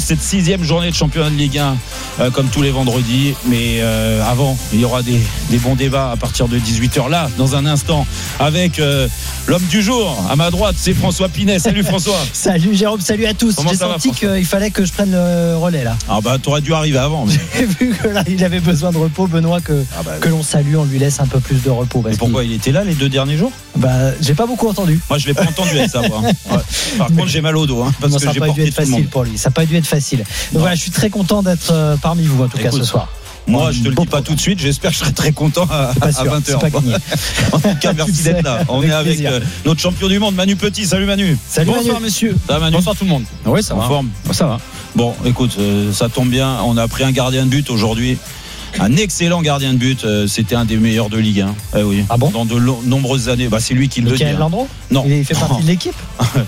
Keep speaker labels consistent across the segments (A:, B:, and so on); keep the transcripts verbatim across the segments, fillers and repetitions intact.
A: cette sixième journée de championnat de Ligue un, euh, comme tous les vendredis. Mais euh, avant, il y aura des, des bons débats à partir de dix-huit heures. Là, dans un instant, avec euh, l'homme du jour, à ma droite, c'est François Pinet. Salut François.
B: Salut Jérôme, salut à tous.
A: Comment
B: J'ai
A: ça
B: senti
A: va,
B: qu'il fallait que je prenne le relais là.
A: Ah bah t'aurais dû arriver avant. Mais...
B: J'ai vu que là, il avait besoin de repos, Benoît, que,
A: ah bah,
B: que l'on salue, on lui laisse un peu plus de repos.
A: Mais pourquoi il était là les deux derniers jours?
B: Bah, j'ai pas beaucoup entendu.
A: Moi, je l'ai pas entendu avec ça. Moi. Ouais. Par contre, j'ai mal au dos, hein, parce
B: non,
A: que
B: ça
A: j'ai
B: n'a pas dû
A: porté
B: être
A: tout le monde.
B: facile pour lui. Ça n'a pas dû être facile. Donc
A: non.
B: voilà, je suis très content d'être euh, parmi vous en tout Écoute, cas ce soir.
A: Moi, je te le dis pas tout de suite. J'espère que je serai très content à, à vingt heures. En tout cas, merci d'être là. On est avec euh, notre champion du monde, Manu Petit. Salut Manu.
B: Salut
C: Bonsoir
B: Manu.
C: messieurs.
A: Ça va, Manu?
C: Bonsoir tout le monde.
A: Oui, ça va. En forme.
C: Ça va.
A: Bon, écoute, euh, ça tombe bien. On a pris un gardien de but aujourd'hui. Un excellent gardien de but. Euh, c'était un des meilleurs de Ligue un. Eh oui.
B: Ah bon?
A: Dans de lo- nombreuses années. Bah, c'est lui qui le dit.
B: Michael Landreau?
A: Non.
B: Il fait partie de l'équipe?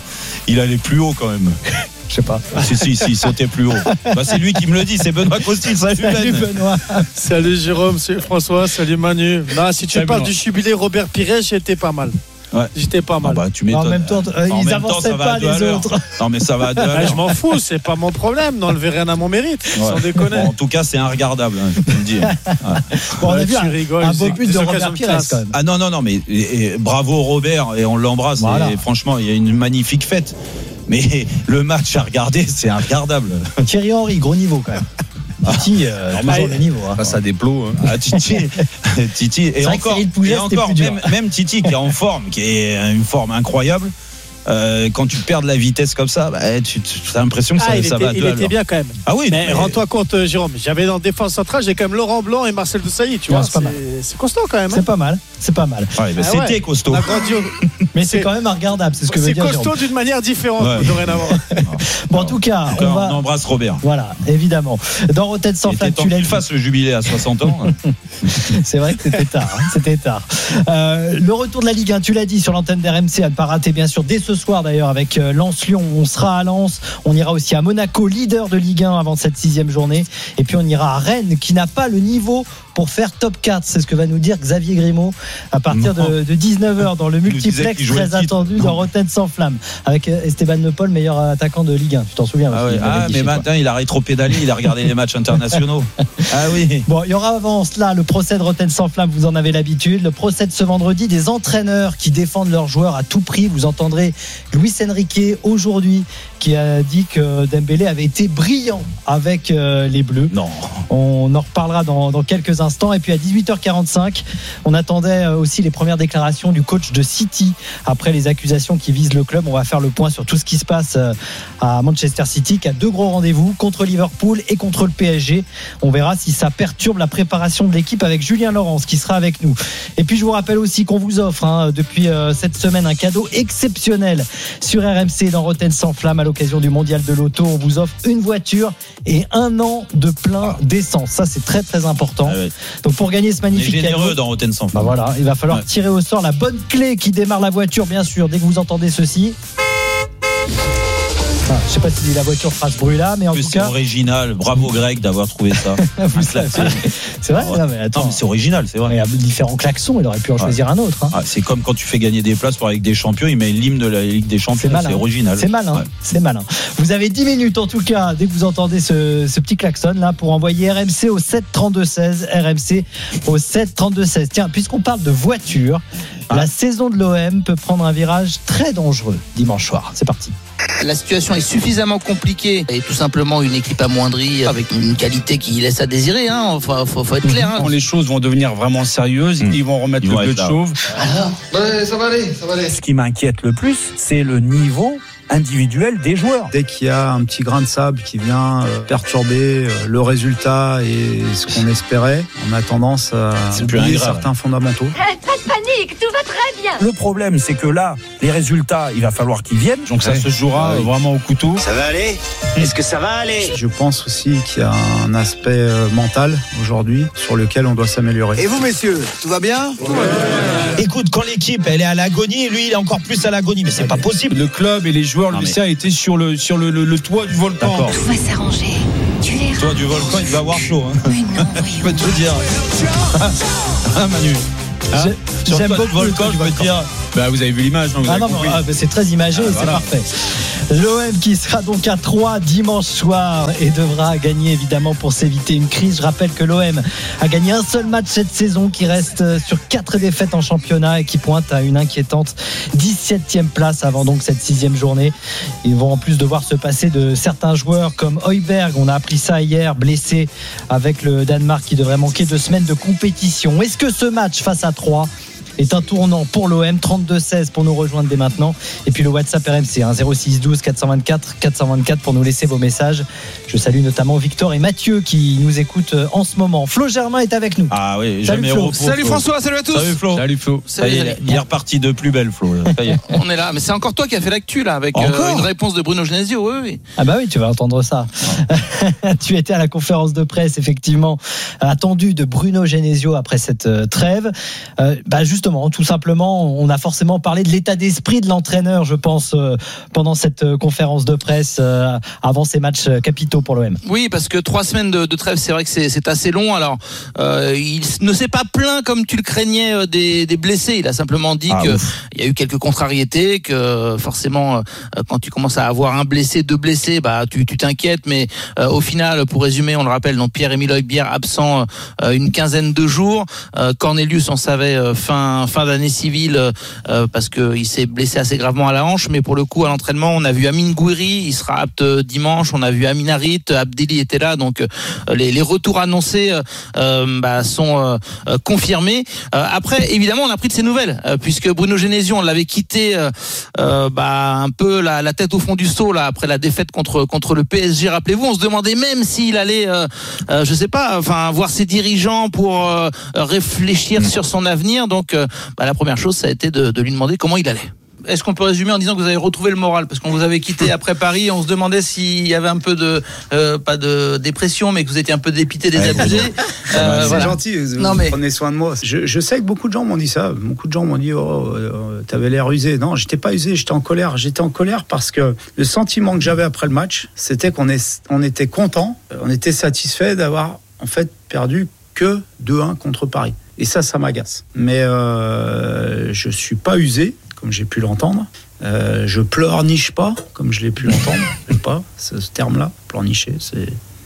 A: Il allait plus haut quand même.
B: Je sais pas.
A: Si, si, si, il sautait plus haut. Bah, c'est lui qui me le dit, c'est Benoît Costil. Salut,
B: salut
A: Ben.
B: Benoît.
D: Salut Jérôme, salut François, salut Manu. Non, si tu
C: salut
D: parles
C: Benoît.
D: du jubilé Robert Pires, j'étais pas mal.
A: Ouais.
D: J'étais pas mal.
A: Ah bah, tu m'étonnes.
B: En même temps, euh,
A: en
B: ils
A: même
B: avançaient
A: temps,
B: pas les autres.
A: Non, mais ça va à deux à
D: Ah,
A: l'heure.
D: je m'en fous, c'est pas mon problème. N'enlevez rien à mon mérite,
A: Ouais.
D: sans déconner.
A: Bon, en tout cas, c'est regardable, hein, je peux le dire. Ouais.
B: Bon, on a
D: Ouais,
B: vu
D: tu
B: un,
D: rigoles,
B: un
D: des-
B: beau but
D: des
B: de
D: occasions
B: Robert
D: de
B: Pires
D: classe.
B: quand même.
A: Ah non, non, non, mais et, et, bravo Robert, et on l'embrasse.
B: Voilà.
A: Et franchement, il y a une magnifique fête. Mais le match à regarder, c'est regardable.
B: Thierry Henry, gros niveau quand même. Titi, euh,
A: Ah,
B: toujours
A: bah,
B: le niveau. Hein.
C: Face à des plots. Hein.
A: Ah, Titi, Titi, et
B: C'est vrai que
A: encore,
B: Cyril Pouget,
A: et
B: c'était
A: encore
B: plus dur.
A: même, même Titi qui est en forme, qui est une forme incroyable. Euh, quand tu perds de la vitesse comme ça, bah, tu, tu as l'impression que ça,
D: Ah, il
A: ça
D: était,
A: va à
D: il
A: deux à
D: était
A: l'heure.
D: bien quand même.
A: Ah oui,
D: Mais
A: mais-
D: rends-toi compte, euh, Jérôme, j'avais dans défense centrale, j'ai quand même Laurent Blanc et Marcel Desailly, tu
B: Ouais,
D: vois.
B: c'est pas mal.
D: C'est, c'est costaud quand même.
B: C'est
D: Hein.
B: pas mal, c'est pas mal.
A: Ouais, mais
D: Ah
A: c'était
D: ouais.
A: costaud.
D: On a grandi au-
B: Mais c'est
D: C'est-
B: quand même regardable, c'est ce que veut
D: C'est
B: dire
D: costaud
B: Jérôme.
D: d'une manière différente,
A: Ouais.
D: dorénavant.
B: Bon, en tout cas,
A: En tout cas,
B: on va.
A: on embrasse Robert.
B: Voilà, évidemment. Dans Rotten sans
A: Il
B: flamme,
A: était temps
B: tu l'as
A: qu'il
B: dit.
A: fasse le jubilé à soixante ans.
B: C'est vrai que c'était tard. Hein, c'était tard. Euh, le retour de la Ligue un, tu l'as dit sur l'antenne d'R M C, à ne pas rater bien sûr dès ce soir d'ailleurs avec euh, Lens-Lyon. On sera à Lens, on ira aussi à Monaco, leader de Ligue un avant cette sixième journée. Et puis on ira à Rennes qui n'a pas le niveau pour faire top quatre. C'est ce que va nous dire Xavier Grimaud à partir de, de dix-neuf heures dans le
A: nous disait
B: multiplex
A: qu'il jouait
B: très
A: le titre.
B: attendu dans Rotten sans flamme avec Esteban Nepal, meilleur attaquant de Ligue un. Tu t'en souviens?
A: Ah,
B: parce
A: ouais.
B: qu'il l'avait
A: Ah,
B: dit
A: mais
B: chez toi.
A: maintenant, il a rétro-pédalé, il a regardé les matchs internationaux. Ah oui.
B: Bon, il y aura avant cela le procès de Rotten sans flamme, vous en avez l'habitude. Le procès de ce vendredi des entraîneurs qui défendent leurs joueurs à tout prix. Vous entendrez Luis Enrique aujourd'hui qui a dit que Dembélé avait été brillant avec euh, les Bleus.
A: Non.
B: On en reparlera dans, dans quelques instants. Et puis à dix-huit heures quarante-cinq, on attendait aussi les premières déclarations du coach de City après les accusations qui visent le club. On va faire le point sur tout ce qui se passe à Manchester City, qui a deux gros rendez-vous contre Liverpool et contre le P S G. On verra si ça perturbe la préparation de l'équipe avec Julien Laurence qui sera avec nous. Et puis je vous rappelle aussi qu'on vous offre hein, depuis euh, cette semaine un cadeau exceptionnel sur R M C dans Rotten sans flamme à l'occasion du mondial de l'auto. On vous offre une voiture et un an de plein d'essence. Ça c'est très très important.
A: Ah ouais.
B: Donc pour gagner ce
A: On est
B: magnifique
A: généreux
B: cadeau,
A: dans Rotten sans
B: bah
A: flamme.
B: voilà, il va falloir
A: Ouais.
B: tirer au sort la bonne clé qui démarre la voiture, bien sûr, dès que vous entendez ceci. Enfin, je sais pas si la voiture fera ce bruit-là, mais en
A: Plus
B: tout
A: c'est
B: cas,
A: original. Bravo Greg d'avoir trouvé ça.
B: vous savez. C'est vrai.
A: Ouais.
B: Non, mais attends,
A: Non, mais c'est original, c'est
B: il
A: vrai.
B: y a différents klaxons, il aurait pu en
A: Ouais.
B: choisir un autre. Hein.
A: Ah, c'est comme quand tu fais gagner des places pour avec des champions, il met l'hymne de la Ligue des Champions.
B: C'est malin.
A: C'est original.
B: C'est malin,
A: Ouais.
B: c'est malin. Vous avez dix minutes en tout cas, dès que vous entendez ce, ce petit klaxon là, pour envoyer R M C au sept trente-deux seize. R M C au sept trente-deux seize. Tiens, puisqu'on parle de voiture,
A: Ah.
B: la saison de l'O M peut prendre un virage très dangereux dimanche soir. C'est parti.
E: La situation est suffisamment compliquée et tout simplement une équipe amoindrie avec une qualité qui laisse à désirer. Hein. Enfin, faut, faut être clair. Hein.
C: Quand les choses vont devenir vraiment sérieuses,
A: Mmh.
C: ils vont remettre
A: Ils
C: le
A: vont
C: bleu
A: être
C: de
A: là.
C: chauve.
F: Ouais, ça va aller, ça va aller.
G: Ce qui m'inquiète le plus, c'est le niveau individuel des joueurs.
H: Dès qu'il y a un petit grain de sable qui vient euh, perturber euh, le résultat et ce qu'on espérait, on a tendance à
A: C'est plus
H: oublier
A: un grave.
H: certains fondamentaux.
I: Pas de panique, tout va très bien.
G: Le problème, c'est que là, les résultats, il va falloir qu'ils viennent.
C: Donc ça
A: Ouais.
C: se jouera
A: Ah oui.
C: vraiment au couteau.
F: Ça va aller? Est-ce que ça va aller?
H: Je pense aussi qu'il y a un aspect euh, mental aujourd'hui sur lequel on doit s'améliorer.
F: Et vous, messieurs, tout va bien?
A: Écoute, quand l'équipe elle est à l'agonie, lui il est encore plus à l'agonie, mais c'est pas possible.
C: Le club et les joueurs,
A: Non,
C: le
A: mais-
C: C A étaient sur le, sur le, le, le toit du volcan.
A: D'accord.
I: Tout va s'arranger. Tu les
A: Toi du volcan, il va avoir chaud. Hein.
I: Mais non,
A: Je peux te dire. Ah Manu. Hein
B: J'ai-
A: Sur
B: J'aime
A: toi,
B: beaucoup
A: du volcan,
B: le
A: je peux te dire.
C: Bah, vous avez vu l'image, non, vous
B: Ah
C: avez
B: non,
C: compris.
B: mais, ah, bah, c'est très imagé,
C: Ah,
B: c'est
C: voilà.
B: parfait. L'O M qui sera donc à trois dimanche soir et devra gagner évidemment pour s'éviter une crise. Je rappelle que l'O M a gagné un seul match cette saison, qui reste sur quatre défaites en championnat et qui pointe à une inquiétante dix-septième place avant donc cette sixième journée. Ils vont en plus devoir se passer de certains joueurs comme Højbjerg, on a appris ça hier, blessé avec le Danemark, qui devrait manquer deux semaines de compétition. Est-ce que ce match face à trois est un tournant pour l'O M? Trente-deux seize pour nous rejoindre dès maintenant, et puis le WhatsApp R M C hein, zéro six douze quatre cent vingt-quatre quatre cent vingt-quatre pour nous laisser vos messages. Je salue notamment Victor et Mathieu qui nous écoutent en ce moment. Flo Germain est avec nous.
A: Ah oui,
B: salut
A: jamais
B: Flo.
A: repos,
J: Salut
A: Flo.
J: François, salut à tous.
A: Salut Flo.
C: Salut Flo.
A: Ça y est, il est reparti de plus belle, Flo. Ça y est.
J: On est là, mais c'est encore toi qui as fait l'actu là avec euh, une réponse de Bruno Genesio. Oui, oui.
B: Ah bah oui, tu vas entendre ça. Tu étais à la conférence de presse effectivement attendue de Bruno Genesio après cette euh, trêve. Euh, bah justement, tout simplement, on a forcément parlé de l'état d'esprit de l'entraîneur, je pense, euh, pendant cette euh, conférence de presse euh, avant ces matchs euh, capitaux pour l'O M.
J: Oui, parce que trois semaines de, de trêve, c'est vrai que c'est, c'est assez long. Alors, euh, il ne s'est pas plaint comme tu le craignais euh, des, des blessés. Il a simplement dit
A: ah,
J: que
A: ouf.
J: il y a eu quelques contrariétés, que forcément, euh, quand tu commences à avoir un blessé, deux blessés, bah tu, tu t'inquiètes. Mais euh, au final, pour résumer, on le rappelle, donc Pierre-Emile Højbjerg absent euh, une quinzaine de jours. Euh, Cornelius, on savait euh, fin fin d'année civile. Euh, parce qu'il s'est blessé assez gravement à la hanche, mais pour le coup à l'entraînement on a vu Amine Gouiri, il sera apte dimanche, on a vu Amin Harit, Abdelli était là, donc euh, les, les retours annoncés euh, bah, sont euh, confirmés. Euh, après évidemment on a pris de ces nouvelles, euh, puisque Bruno Genesio on l'avait quitté euh, euh, bah, un peu la, la tête au fond du seau là, après la défaite contre, contre le P S G, rappelez-vous, on se demandait même s'il allait euh, euh, je sais pas, enfin voir ses dirigeants pour euh, réfléchir sur son avenir, donc euh, bah, la première chose ça a été de, de lui demander comment il allait. Est-ce qu'on peut résumer en disant que vous avez retrouvé le moral, parce qu'on vous avait quitté après Paris, on se demandait s'il y avait un peu de euh, pas de dépression, mais que vous étiez un peu dépité, désabusé.
H: Euh, c'est
J: voilà.
H: gentil, vous,
J: non,
H: vous
J: mais...
H: prenez soin de moi. Je, je sais que beaucoup de gens m'ont dit ça. Beaucoup de gens m'ont dit oh, euh, t'avais l'air usé. Non, j'étais pas usé, j'étais en colère. J'étais en colère parce que le sentiment que j'avais après le match, c'était qu'on est, on était content, on était satisfait d'avoir en fait perdu que deux un contre Paris. Et ça, ça m'agace. Mais euh, je suis pas usé, comme j'ai pu l'entendre. Euh, je pleurniche pas, comme je l'ai pu l'entendre. J'aime pas ce, ce terme-là, pleurnicher, c'est,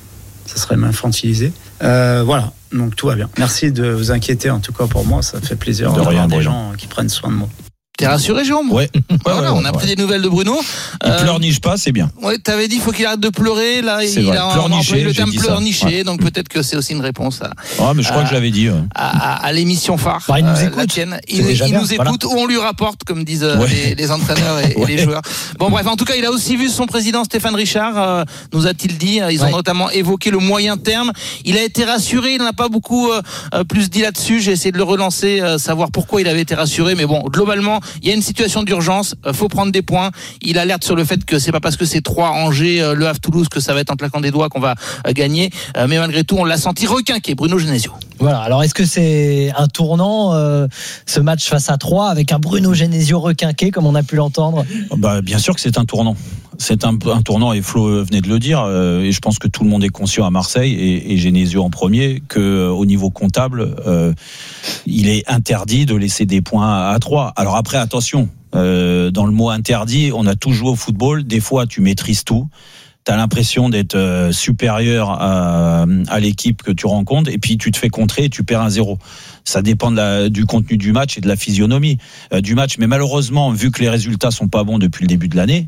H: ça serait m'infantiliser. Euh, voilà, donc tout va bien. Merci de vous inquiéter, en tout cas pour moi, ça fait plaisir
A: De
H: d'avoir
A: rien,
H: des
A: Bruno.
H: gens qui prennent soin de moi.
J: T'es rassuré, Jérôme?
A: Ouais.
J: Voilà,
A: ouais, ouais,
J: on a
A: ouais.
J: pris des nouvelles de Bruno.
A: Il
J: Euh,
A: pleurniche pas, c'est bien.
J: Ouais, t'avais dit qu'il faut qu'il arrête de pleurer. Là,
A: C'est
J: il
A: vrai,
J: a
A: pleurnicher,
J: employé le
A: j'ai
J: terme
A: dit ça.
J: pleurnicher,
A: Ouais.
J: donc peut-être que c'est aussi une réponse à,
A: Ah, mais je crois
J: Euh,
A: que je l'avais dit. Ouais.
J: à, à, à l'émission phare.
B: Bah, il nous
J: euh,
B: écoute.
J: la tienne.
B: C'est
J: Il,
B: déjà
J: il
B: bien,
J: nous
B: voilà.
J: écoute ou on lui rapporte, comme disent euh,
A: Ouais.
J: les, les entraîneurs et, et
A: Ouais.
J: les joueurs. Bon, bref, en tout cas, il a aussi vu son président Stéphane Richard, euh, nous a-t-il dit. Ils ont
B: Ouais.
J: notamment évoqué le moyen terme. Il a été rassuré, il n'a pas beaucoup euh, plus dit là-dessus. J'ai essayé de le relancer, euh, savoir pourquoi il avait été rassuré. Mais bon, globalement, il y a une situation d'urgence. Euh, faut prendre des points. Il alerte sur le fait que c'est pas parce que c'est trois Angers, euh, Le Havre, Toulouse que ça va être en claquant des doigts qu'on va euh, gagner. Euh, mais malgré tout, on l'a senti requinqué, Bruno Genesio.
B: Voilà, alors est-ce que c'est un tournant, euh, ce match face à trois, avec un Bruno Genesio requinqué, comme on a pu l'entendre?
A: Bah, bien sûr que c'est un tournant. C'est un, un tournant, et Flo venait de le dire, euh, et je pense que tout le monde est conscient à Marseille, et, et Genesio en premier, que euh, au niveau comptable, euh, il est interdit de laisser des points à trois. Alors après, attention, euh, dans le mot interdit, on a tout joué au football, des fois tu maîtrises tout. T'as l'impression d'être euh, supérieur à, à l'équipe que tu rencontres, et puis tu te fais contrer et tu perds un zéro. Ça dépend de la, du contenu du match et de la physionomie euh, du match. Mais malheureusement, vu que les résultats sont pas bons depuis le début de l'année,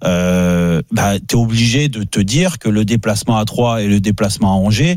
A: euh, bah, t'es obligé de te dire que le déplacement à Troyes et le déplacement à Angers,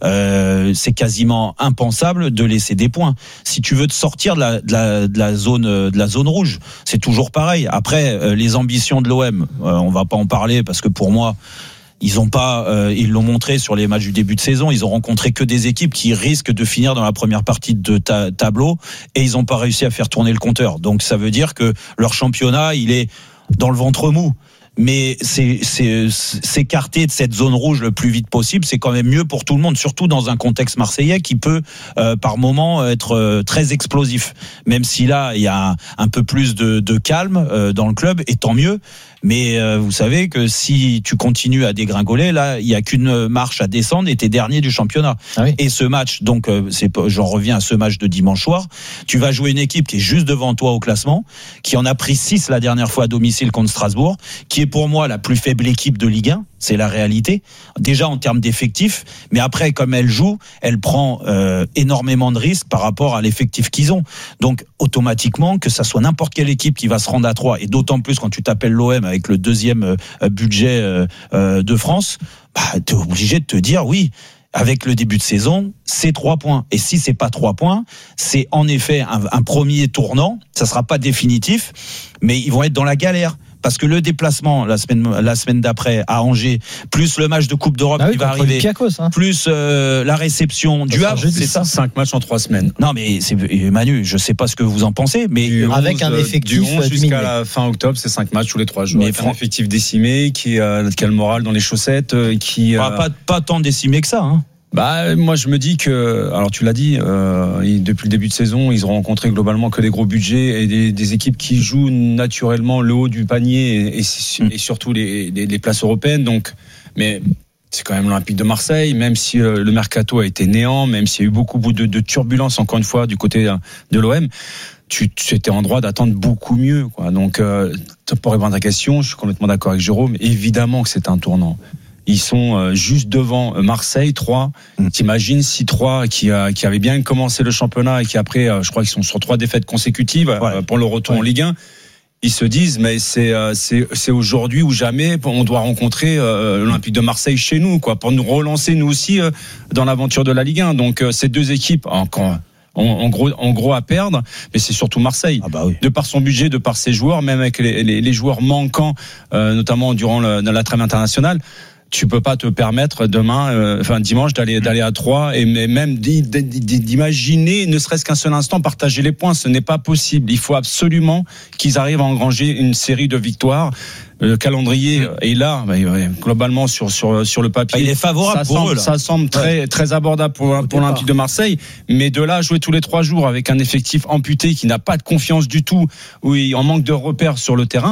A: euh, c'est quasiment impensable de laisser des points. Si tu veux te sortir de la, de la, de la zone, de la zone rouge, c'est toujours pareil. Après, euh, les ambitions de l'O M, euh, on va pas en parler parce que pour moi, ils ont pas, euh, ils l'ont montré sur les matchs du début de saison. Ils ont rencontré que des équipes qui risquent de finir dans la première partie de ta- tableau, et ils ont pas réussi à faire tourner le compteur. Donc ça veut dire que leur championnat, il est dans le ventre mou. Mais c'est, c'est, s'écarter de cette zone rouge le plus vite possible, c'est quand même mieux pour tout le monde, surtout dans un contexte marseillais qui peut euh, par moment être euh, très explosif. Même si là, il y a un, un peu plus de, de calme euh, dans le club, et tant mieux. Mais euh, vous savez que si tu continues à dégringoler, là, il y a qu'une marche à descendre et t'es dernier du championnat.
B: Ah oui.
A: Et ce match, donc, euh, c'est, j'en reviens à ce match de dimanche soir. Tu vas jouer une équipe qui est juste devant toi au classement, qui en a pris six la dernière fois à domicile contre Strasbourg, qui est pour moi la plus faible équipe de Ligue un. C'est la réalité. Déjà en termes d'effectifs, mais après, comme elle joue, elle prend euh, énormément de risques par rapport à l'effectif qu'ils ont. Donc, automatiquement, que ça soit n'importe quelle équipe qui va se rendre à trois, et d'autant plus quand tu t'appelles l'O M avec le deuxième euh, budget euh, euh, de France, bah, t'es obligé de te dire oui. Avec le début de saison, c'est trois points. Et si c'est pas trois points, c'est en effet un, un premier tournant. Ça sera pas définitif, mais ils vont être dans la galère. Parce que le déplacement la semaine la semaine d'après à Angers, plus le match de Coupe d'Europe ah oui, qui va arriver, hein. plus euh, la réception du Havre,
C: c'est ça. Cinq matchs en trois semaines.
A: Non mais c'est Manu, je sais pas ce que vous en pensez, mais
C: du
B: avec
C: onze,
B: un effectif
C: du onze jusqu'à
B: diminué.
C: la fin octobre, c'est cinq matchs tous les trois jours.
A: Mais
C: avec un effectif décimé, qui, euh, qui a le moral dans les chaussettes, euh, qui
A: euh... pas pas tant décimé que ça. Hein.
C: Bah, moi je me dis que, alors tu l'as dit, euh, depuis le début de saison, ils ont rencontré globalement que des gros budgets et des, des équipes qui jouent naturellement le haut du panier et, et, et surtout les, les, les places européennes. Donc, mais c'est quand même l'Olympique de Marseille, même si euh, le mercato a été néant, même s'il y a eu beaucoup de, de turbulences encore une fois du côté de l'O M. Tu, tu étais en droit d'attendre beaucoup mieux, quoi. Donc, euh, pour répondre à ta question, je suis complètement d'accord avec Jérôme. Évidemment que c'est un tournant. Ils sont juste devant Marseille, trois. T'imagines si trois qui, a, qui avait bien commencé le championnat et qui après, je crois qu'ils sont sur trois défaites consécutives ouais. pour le retour ouais. en Ligue un. Ils se disent, mais c'est, c'est, c'est aujourd'hui ou jamais, on doit rencontrer euh, l'Olympique de Marseille chez nous, quoi, pour nous relancer nous aussi euh, dans l'aventure de la Ligue un. Donc euh, ces deux équipes, encore. En, en gros, en gros à perdre, mais c'est surtout Marseille. Ah bah oui. De par son budget, de par ses joueurs, même avec les, les, les joueurs manquants, euh, notamment durant le, la trêve internationale. Tu peux pas te permettre demain, euh, enfin dimanche, d'aller d'aller à trois et même d'imaginer, ne serait-ce qu'un seul instant, partager les points. Ce n'est pas possible. Il faut absolument qu'ils arrivent à engranger une série de victoires. Le calendrier est là, globalement sur sur sur le papier.
A: Il est favorable
C: ça
A: pour
C: semble,
A: eux. Là.
C: Ça semble très très abordable pour pour l'Olympique de Marseille, mais de là à jouer tous les trois jours avec un effectif amputé qui n'a pas de confiance du tout, où il en manque de repères sur le terrain.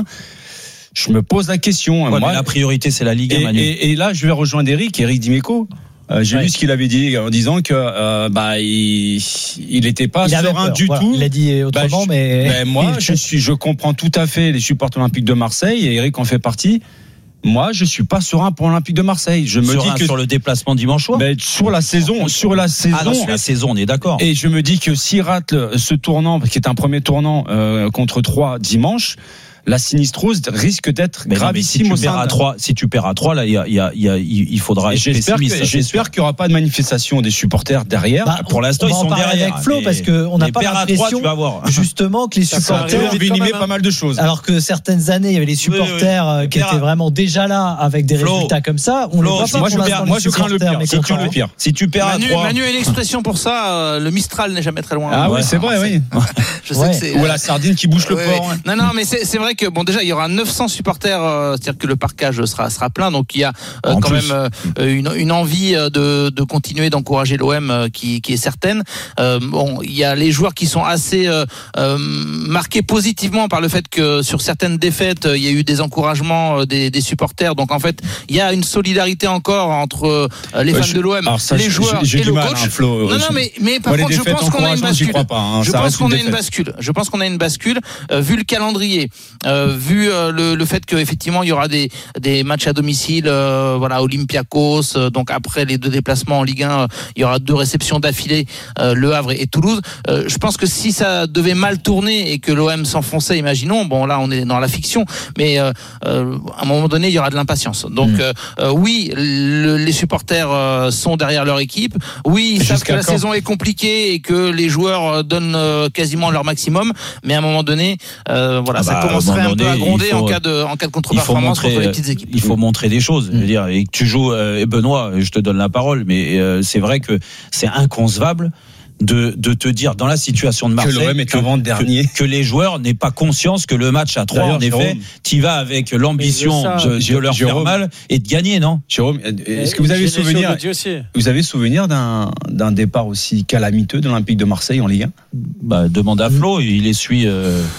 C: Je me pose la question.
A: Ouais,
C: moi,
A: la priorité, c'est la Ligue un,
C: et,
A: Manu.
C: Et, et là, je vais rejoindre Eric, Eric Dimeco. Euh, j'ai ouais. vu ce qu'il avait dit en disant que euh, bah il il était pas
B: il
C: serein du
B: voilà.
C: tout.
B: Il a dit autrement,
C: bah,
B: mais
C: je, ben moi, je suis, je comprends tout à fait les supporters olympiques de Marseille et Eric en fait partie. Moi, je suis pas serein pour l'Olympique de Marseille. Je me
A: serein
C: dis que
A: sur le déplacement dimanche soir.
C: Ben, sur la saison, sur la saison.
A: Ah non, sur la saison, on est d'accord.
C: Et je me dis que s'il rate ce tournant, qui est un premier tournant euh, contre trois dimanche. La sinistrose risque d'être mais gravissime
A: non, si tu perds à trois, si tu perds à trois, là, il y a, il y a, il y a, il faudra être
C: j'espère
A: pessimiste.
C: Que, j'espère qu'il n'y aura pas de manifestation des supporters derrière.
B: Bah,
C: pour l'instant, ils sont derrière.
B: Avec Flo, parce que on n'a pas l'impression, justement, que les supporters
C: ont minimé pas mal de choses.
B: Alors que certaines années, il y avait les supporters oui, oui. qui étaient vraiment déjà là avec des
A: Flo,
B: résultats comme ça. On
A: Flo,
B: le voit pas
C: moi, je perds, moi, je crains le pire.
A: Si tu le pire. Si tu perds à trois.
J: Manu a une expression pour ça. Le Mistral n'est jamais très loin.
C: Ah oui, c'est vrai, oui.
J: Je sais que c'est.
C: Ou la sardine qui bouche le port.
J: Non, non, mais c'est vrai que bon, déjà, il y aura neuf cents supporters, euh, c'est-à-dire que le parcage sera sera plein, donc il y a euh, quand plus. même euh, une, une envie de de continuer d'encourager l'O M euh, qui qui est certaine. Euh, bon, il y a les joueurs qui sont assez euh, euh, marqués positivement par le fait que sur certaines défaites, euh, il y a eu des encouragements euh, des des supporters. Donc en fait, il y a une solidarité encore entre euh, les ouais, fans
C: je,
J: de l'O M,
C: ça,
J: les joueurs
C: j'ai, j'ai
J: et le
C: mal,
J: coach.
C: Hein, Flo,
J: non non, mais mais par contre, je pense qu'on a une bascule.
C: Pas, hein,
J: je pense qu'on a une bascule. Je pense qu'on a une bascule euh, vu le calendrier, euh, vu euh, le le fait qu'effectivement il y aura des des matchs à domicile, euh, voilà, Olympiakos, euh, donc après les deux déplacements en Ligue un, euh, il y aura deux réceptions d'affilée, euh, Le Havre et, et Toulouse. Euh, je pense que si ça devait mal tourner et que l'O M s'enfonçait, imaginons, bon là on est dans la fiction, mais euh, euh, à un moment donné il y aura de l'impatience. Donc mmh. euh, oui, le, les supporters euh, sont derrière leur équipe. Oui, ils savent que la quand saison est compliquée et que les joueurs donnent euh, quasiment leur maximum, mais à un moment donné, euh, voilà, ah bah, ça commencerait un, un peu à gronder faut, en cas de en cas de contre-performance contre les petites équipes.
A: Il faut montrer des choses. Mmh. Je veux dire, et que tu joues, euh, Benoît, je te donne la parole, mais euh, c'est vrai que c'est inconcevable de de te dire dans la situation de Marseille
C: que l'O M est avant dernier,
A: que, que les joueurs n'aient pas conscience que le match à trois, en effet, t'y vas avec l'ambition ça, de, de leur Jérôme, faire mal et de gagner, non?
C: Jérôme, est-ce que vous avez souvenir Vous avez souvenir d'un d'un départ aussi calamiteux de l'Olympique de Marseille en Ligue un?
A: Bah, demande à Flo, il essuie. Euh...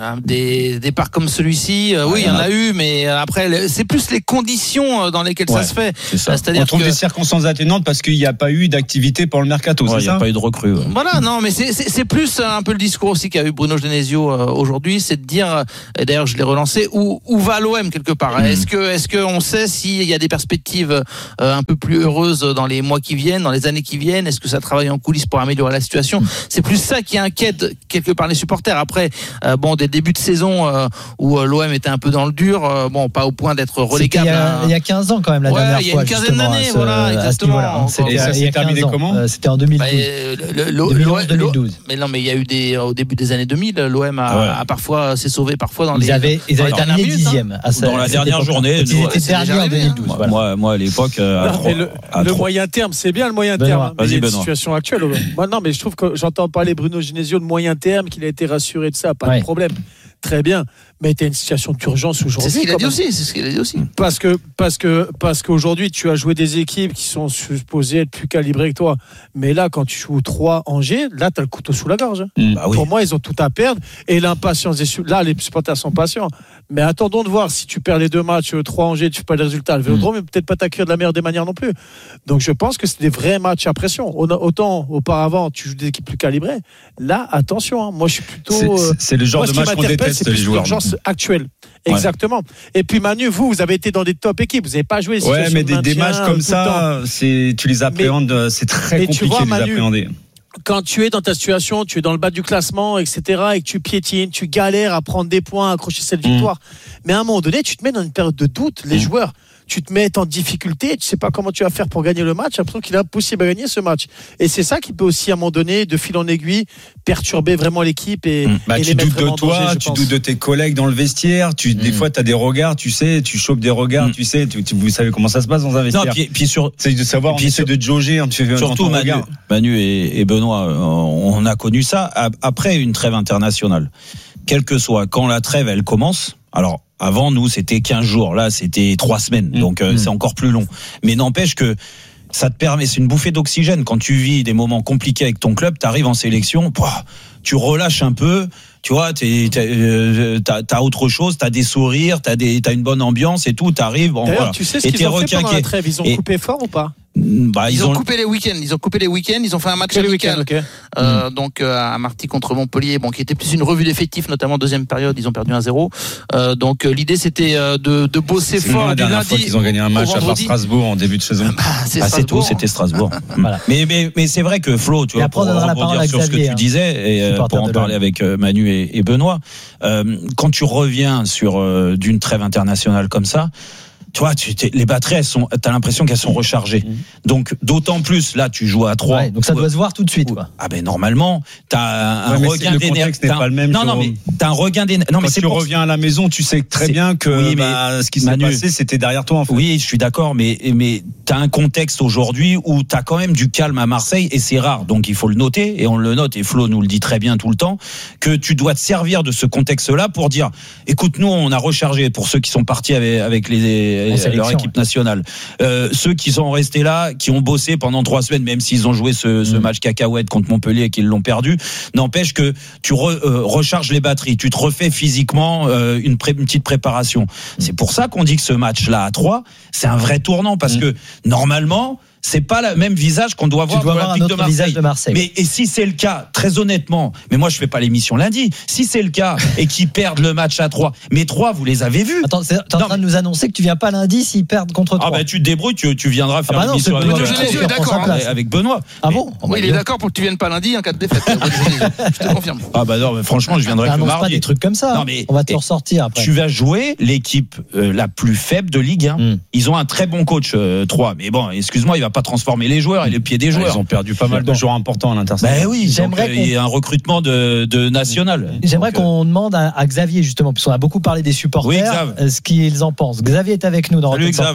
J: Des départs comme celui-ci, euh, oui, il y en a eu, mais après, c'est plus les conditions dans lesquelles
C: ouais,
J: ça se fait.
C: Ça. C'est-à-dire on trouve que... des circonstances atténuantes parce qu'il n'y a pas eu d'activité pour le mercato.
A: Ouais,
C: c'est
A: il n'y a pas eu de recrue. Ouais.
J: Voilà, non, mais c'est, c'est, c'est plus un peu le discours aussi qu'a eu Bruno Genesio euh, aujourd'hui, c'est de dire, et d'ailleurs je l'ai relancé, où, où va l'O M quelque part. Mmh. Est-ce que, est-ce qu'on sait s'il y a des perspectives euh, un peu plus heureuses dans les mois qui viennent, dans les années qui viennent? Est-ce que ça travaille en coulisses pour améliorer la situation? Mmh. C'est plus ça qui inquiète quelque part les supporters. Après, euh, bon, des débuts de saison euh, où euh, l'O M était un peu dans le dur, euh, bon, pas au point d'être relégable.
B: Il y, a, il y a quinze ans quand même la
J: ouais,
B: dernière fois.
J: Il y a une quinzaine d'années,
B: ce,
J: voilà, exactement.
B: Hein.
C: C'était, et ça s'est terminé comment
B: euh, C'était en deux mille douze.
J: Bah, le, le,
B: deux mille onze, deux mille douze.
J: Mais non, mais il y a eu des au début des années deux mille, l'O M a, ouais. a parfois s'est sauvé parfois dans
B: ils
J: les.
B: Avaient, ils avaient terminé dixième.
A: Hein. Dans la dernière journée,
B: ils étaient derniers en deux mille douze.
A: Moi, voilà. moi, moi, à l'époque, à
D: non,
A: trois,
D: le,
A: à
D: le moyen terme, c'est bien le moyen
A: Benoît.
D: terme. Mais il y a une
A: Benoît.
D: situation actuelle. Moi, non, mais je trouve que j'entends parler Bruno Genesio de moyen terme, qu'il a été rassuré de ça, pas ouais. de problème. Très bien, mais tu as une situation d'urgence aujourd'hui.
J: C'est ce qu'il a dit aussi. C'est ce qu'il a dit aussi.
D: Parce que parce que parce qu'aujourd'hui tu as joué des équipes qui sont supposées être plus calibrées que toi. Mais là, quand tu joues trois Angers, là tu as le couteau sous la gorge.
A: Mmh, bah oui.
D: Pour moi, ils ont tout à perdre et l'impatience des su- là les supporters sont patients. Mais attendons de voir si tu perds les deux matchs, trois Angers, tu fais pas le résultat. Le Vélodrome, mmh. peut-être pas t'accueillir de la meilleure des manières non plus. Donc je pense que c'est des vrais matchs à pression. Autant auparavant tu joues des équipes plus calibrées. Là, attention. Hein. Moi, je suis plutôt.
C: C'est,
D: euh,
C: c'est le genre
D: moi,
C: de match qu'on déteste les joueurs.
D: Actuelle. Exactement. Ouais. Et puis Manu, vous, vous avez été dans des top équipes, vous n'avez pas joué les
C: ouais, mais
D: de
C: des, des matchs comme ça, c'est, tu les appréhendes, mais, c'est très compliqué vois, de les Manu, appréhender.
D: Quand tu es dans ta situation, tu es dans le bas du classement, et cetera, et que tu piétines, tu galères à prendre des points, à accrocher cette victoire. Mmh. Mais à un moment donné, tu te mets dans une période de doute, les mmh. joueurs. Tu te mets en difficulté, tu sais pas comment tu vas faire pour gagner le match, l'impression qu'il est impossible à gagner ce match. Et c'est ça qui peut aussi, à un moment donné, de fil en aiguille, perturber vraiment l'équipe et,
C: mmh. bah,
D: et
C: tu
D: les mettre
C: doutes de toi,
D: danger,
C: tu doutes de tes collègues dans le vestiaire, tu, mmh. des fois tu as des regards, tu sais, tu chopes des regards, mmh. tu sais, tu, tu, vous savez comment ça se passe dans un vestiaire.
A: Non, puis, puis sur,
C: c'est de savoir, puis on essaie de jauger un petit peu.
A: Surtout Manu, Manu et, et Benoît, on a connu ça après une trêve internationale. Quel que soit, quand la trêve elle commence, alors avant, nous, c'était quinze jours. Là, c'était trois semaines. Donc, euh, mmh. c'est encore plus long. Mais n'empêche que ça te permet, c'est une bouffée d'oxygène. Quand tu vis des moments compliqués avec ton club, tu arrives en sélection, pouah, tu relâches un peu. Tu vois, t'es, t'es, euh, t'as, t'as autre chose, t'as des sourires, t'as, des, t'as une bonne ambiance et tout. T'arrives. Bon,
D: D'ailleurs,
A: voilà.
D: tu sais ce
A: et
D: qu'ils ont fait pendant la trêve. Ils ont et... coupé fort ou pas?
J: Bah, ils, ils ont, ont coupé les week-ends. Ils ont coupé les week-ends. Ils ont fait un match amical. Okay. Euh, mmh. Donc euh, à Marty contre Montpellier, bon, qui était plus une revue d'effectifs, notamment deuxième période. Ils ont perdu un zéro. Euh, donc euh, l'idée c'était euh, de, de bosser
C: c'est
J: fort.
C: La dernière fois qu'ils ont gagné un match à part Strasbourg en début de saison.
J: Bah, c'est,
A: ah, c'est tout. C'était Strasbourg. Voilà. Mais mais mais c'est vrai que Flo, tu vois, pour rebondir sur ce que tu disais et euh, pour en parler avec Manu et, et Benoît, euh, quand tu reviens sur euh, d'une trêve internationale comme ça. Tu vois, tu, les batteries, elles sont, t'as l'impression qu'elles sont rechargées. Mmh. Donc, d'autant plus, là, tu joues à trois.
B: Ouais, donc ça doit se voir tout de suite, quoi.
A: Ah, ben, normalement, t'as un
C: ouais,
A: regain d'énergie.
C: N'est pas le même.
A: Non, non, mais t'as un regain d'énergie. Non,
C: mais
A: quand
C: c'est tu pour... reviens à la maison, tu sais très c'est... bien que, oui, mais bah, ce qui s'est Manu, passé, c'était derrière toi, en fait.
A: Oui, je suis d'accord, mais, mais t'as un contexte aujourd'hui où t'as quand même du calme à Marseille et c'est rare. Donc, il faut le noter et on le note et Flo nous le dit très bien tout le temps que tu dois te servir de ce contexte-là pour dire, écoute, nous, on a rechargé pour ceux qui sont partis avec, avec les, leur équipe nationale. Euh, ceux qui sont restés là, qui ont bossé pendant trois semaines, même s'ils ont joué ce, ce mmh. match cacahuète contre Montpellier et qu'ils l'ont perdu, n'empêche que tu re, euh, recharges les batteries, tu te refais physiquement euh, une, pré, une petite préparation. Mmh. C'est pour ça qu'on dit que ce match-là à trois, c'est un vrai tournant parce mmh. que normalement, c'est pas le même visage qu'on doit voir
B: dans l'Olympique de Marseille. de Marseille.
A: Mais et si c'est le cas, très honnêtement, mais moi je fais pas l'émission lundi. Si c'est le cas et qu'ils perdent le match à trois, mais trois vous les avez vus.
B: Attends, t'es en train de nous annoncer que tu viens pas lundi s'ils perdent contre trois.
A: Ah bah tu te débrouilles, tu, tu viendras faire
B: ah bah non,
A: l'émission
B: avec,
J: Benoît, avec, d'accord,
A: avec, avec Benoît.
B: Ah bon?
J: Oui, il est d'accord pour que tu viennes pas lundi en cas de défaite. Je te confirme.
A: Ah bah non, mais franchement, je viendrai que mardi.
B: Pas des trucs comme ça. Non, mais on va te ressortir après.
A: Tu vas jouer l'équipe euh, la plus faible de Ligue un. Mm. Ils ont un très bon coach euh, trois, mais bon, excuse-moi, il va pas transformer les joueurs et les pieds des joueurs.
C: Ils ont perdu pas mal de joueurs importants à l'intersaison.
A: Ben oui, j'aimerais donc, il y a un recrutement de, de national.
B: J'aimerais
A: donc,
B: qu'on demande à, à Xavier justement, parce qu'on a beaucoup parlé des supporters, oui, ce qu'ils en pensent. Xavier est avec nous dans
A: Salut Xav.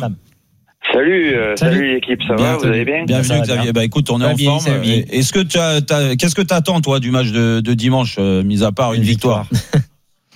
K: Salut, euh, salut, salut l'équipe, ça bien, va, vous allez bien?
A: Bienvenue Xavier. Bien. Bah écoute, on est en forme. Est-ce que tu as, t'as, qu'est-ce que tu attends toi du match de, de dimanche, euh, mis à part une, une victoire, victoire.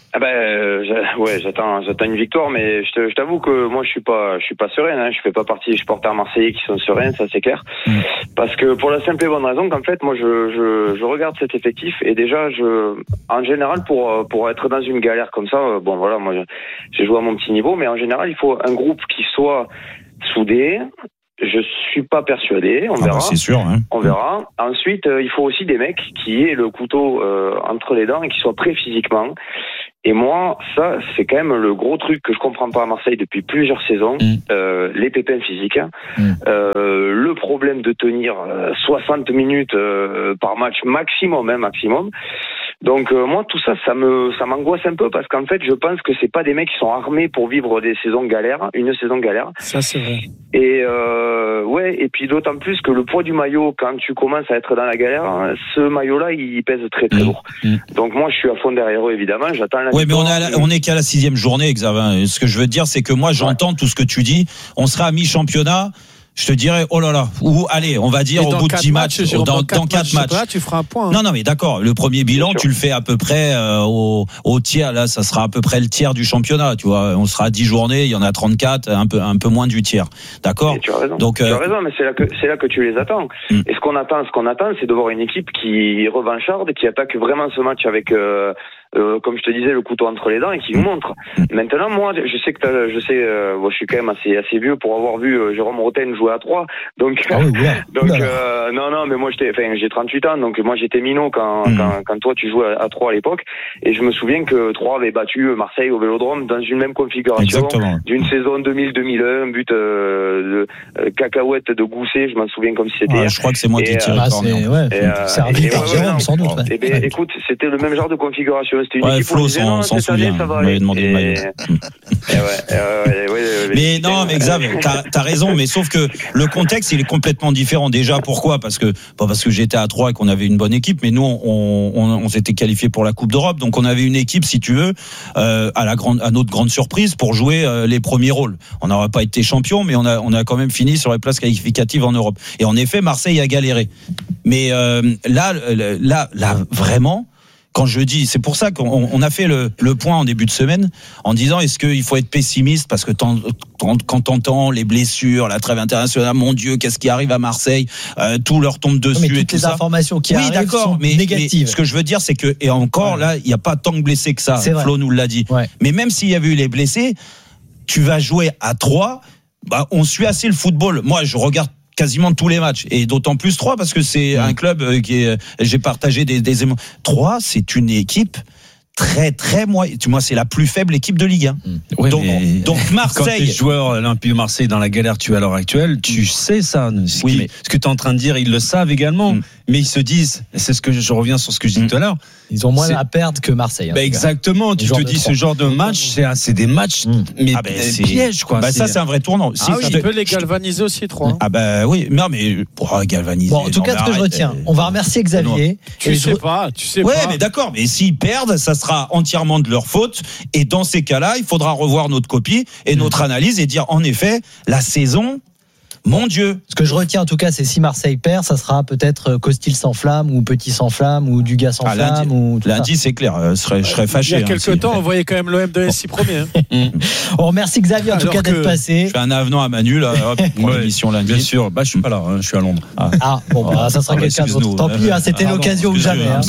K: Ah ben, euh, j'a- ouais, j'attends, j'attends une victoire, mais je, te, je t'avoue que moi, je suis pas, je suis pas serein. Hein, je fais pas partie des supporters marseillais qui sont sereins, ça c'est clair. Mmh. Parce que pour la simple et bonne raison qu'en fait, moi, je, je, je regarde cet effectif et déjà, je, en général, pour pour être dans une galère comme ça, bon voilà, moi, j'ai joué à mon petit niveau, mais en général, il faut un groupe qui soit soudé. Je suis pas persuadé, on
A: ah
K: verra.
A: Bah c'est sûr. Hein.
K: On verra. Ensuite, euh, il faut aussi des mecs qui aient le couteau euh, entre les dents et qui soient prêts physiquement. Et moi, ça, c'est quand même le gros truc que je comprends pas à Marseille depuis plusieurs saisons. Mmh. Euh, les pépins physiques, mmh. euh, le problème de tenir soixante minutes euh, par match maximum, hein, maximum. Donc euh, moi tout ça ça me ça m'angoisse un peu parce qu'en fait je pense que c'est pas des mecs qui sont armés pour vivre des saisons galères, une saison galère.
D: Ça c'est vrai.
K: Et euh, ouais et puis d'autant plus que le poids du maillot quand tu commences à être dans la galère, ce maillot là il pèse très très lourd. Mmh. Donc moi je suis à fond derrière eux évidemment, j'attends la.
A: Ouais mais on est à la, on est qu'à la sixième journée, Xavier. Ce que je veux dire c'est que moi j'entends ouais. tout ce que tu dis. On sera à mi-championnat. Je te dirais, oh là là, ou allez, on va dire au bout de dix matchs, matchs
D: Jérôme,
A: dans,
D: dans quatre matchs,
A: matchs.
D: tu feras un point. Hein.
A: Non, non, mais d'accord. Le premier bilan, tu le fais à peu près euh, au, au tiers. Là, ça sera à peu près le tiers du championnat. Tu vois, on sera à dix journées, il y en a trente-quatre, un peu, un peu moins du tiers. D'accord.
K: Et tu as raison.
A: Donc,
K: tu
A: euh,
K: as raison, mais c'est là que c'est là que tu les attends. Mm. Et ce qu'on attend, ce qu'on attend, c'est de voir une équipe qui revancharde, qui attaque vraiment ce match avec. Euh, Euh, comme je te disais, le couteau entre les dents et qui nous montre. Maintenant, moi, je sais que t'as, je sais, euh, moi, je suis quand même assez assez vieux pour avoir vu euh, Jérôme Roten jouer à Troyes. Donc, ah oui, ouais. donc, euh, non, non, mais moi, j'étais, enfin, j'ai trente-huit ans, donc moi, j'étais minot quand, mmh. quand, quand toi, tu jouais à, à Troyes à l'époque. Et je me souviens que Troyes avait battu Marseille au Vélodrome dans une même configuration.
A: Exactement.
K: D'une saison deux mille deux mille un, but euh, de euh, cacahuète de Gousset, je m'en souviens comme si c'était.
A: Ah, je crois que c'est moi et qui ai tiré
B: euh,
A: le corner.
B: Ouais, c'est un but par Jérôme, sans doute.
K: Eh ben, ouais. Écoute, c'était le même genre de configuration. C'était une
A: ouais,
K: équipe
A: Flo s'en, s'en souvient.
K: Ça va
A: m'avait demandé le maillot. Mais non, mais Xavier, t'as, t'as raison. Mais sauf que le contexte, il est complètement différent. Déjà, pourquoi ? Parce que pas parce que j'étais à Troyes et qu'on avait une bonne équipe, mais nous, on, on, on s'était qualifié pour la Coupe d'Europe, donc on avait une équipe, si tu veux, euh, à la grande, à notre grande surprise, pour jouer euh, les premiers rôles. On n'aurait pas été champion, mais on a, on a quand même fini sur les places qualificatives en Europe. Et en effet, Marseille a galéré. Mais euh, là, là, là, vraiment. Quand je dis, c'est pour ça qu'on on a fait le, le point en début de semaine en disant est-ce qu'il faut être pessimiste parce que t'en, t'en, quand t'entends les blessures, la trêve internationale, mon Dieu, qu'est-ce qui arrive à Marseille, euh, tout leur tombe dessus.
B: Non, mais
A: et
B: toutes
A: tout
B: les
A: ça.
B: informations qui
A: oui,
B: arrivent
A: d'accord,
B: sont
A: mais,
B: négatives.
A: Mais ce que je veux dire, c'est que et encore ouais. là, il n'y a pas tant de blessés que ça. C'est Flo vrai. Nous l'a dit. Ouais. Mais même s'il y avait eu les blessés, tu vas jouer à trois. Bah, on suit assez le football. Moi, je regarde quasiment tous les matchs et d'autant plus Troyes parce que c'est mmh. un club qui est, j'ai partagé des, des émotions. Troyes, c'est une équipe très très moyenne. Moi, c'est la plus faible équipe de Ligue un. Mmh. Oui, donc, donc Marseille.
C: Quand tu es joueur Olympique de Marseille dans la galère tu es à l'heure actuelle, tu sais ça. Ce, oui, qui, mais... ce que tu es en train de dire, ils le savent également. Mmh. Mais ils se disent, c'est ce que je, je reviens sur ce que je disais mmh. tout à l'heure.
B: Ils ont moins c'est... à perdre que Marseille. Hein,
C: bah exactement. Tu te dis ce genre de match, c'est, c'est des matchs, mmh. mais ah ben, c'est pièges quoi.
A: Bah
C: c'est...
A: ça c'est un vrai tournant.
D: Ah si, oui, tu peux les galvaniser aussi trop. Hein.
A: Ah bah oui, non mais pour galvaniser.
B: Bon, en tout cas, ce que je retiens, on va remercier Xavier.
D: Tu sais pas, tu sais pas.
A: Ouais, mais d'accord. Mais s'ils perdent, ça sera entièrement de leur faute. Et dans ces cas-là, il faudra revoir notre copie et notre analyse et dire en effet, la saison. Mon Dieu.
B: Ce que je retiens en tout cas, c'est si Marseille perd, ça sera peut-être Costil sans flamme ou Petit sans flamme ou Dugas sans ah, flamme.
A: Lundi,
B: ou tout
A: lundi
B: ça.
A: C'est clair. Je serais, je serais fâché.
D: Il y a quelques
A: hein,
D: temps, on voyait quand même l'O M de S I premier. Hein.
B: On remercie Xavier en tout cas d'être passé.
A: Je fais un avenant à Manu là, hop, pour ouais, l'émission lundi.
C: Bien sûr. Bah je suis pas là. Hein, je suis à Londres.
B: Ah, ah bon, bah, ça sera ah, quelqu'un d'autre. Tant pis, hein, c'était ah, l'occasion ou jamais. Hein,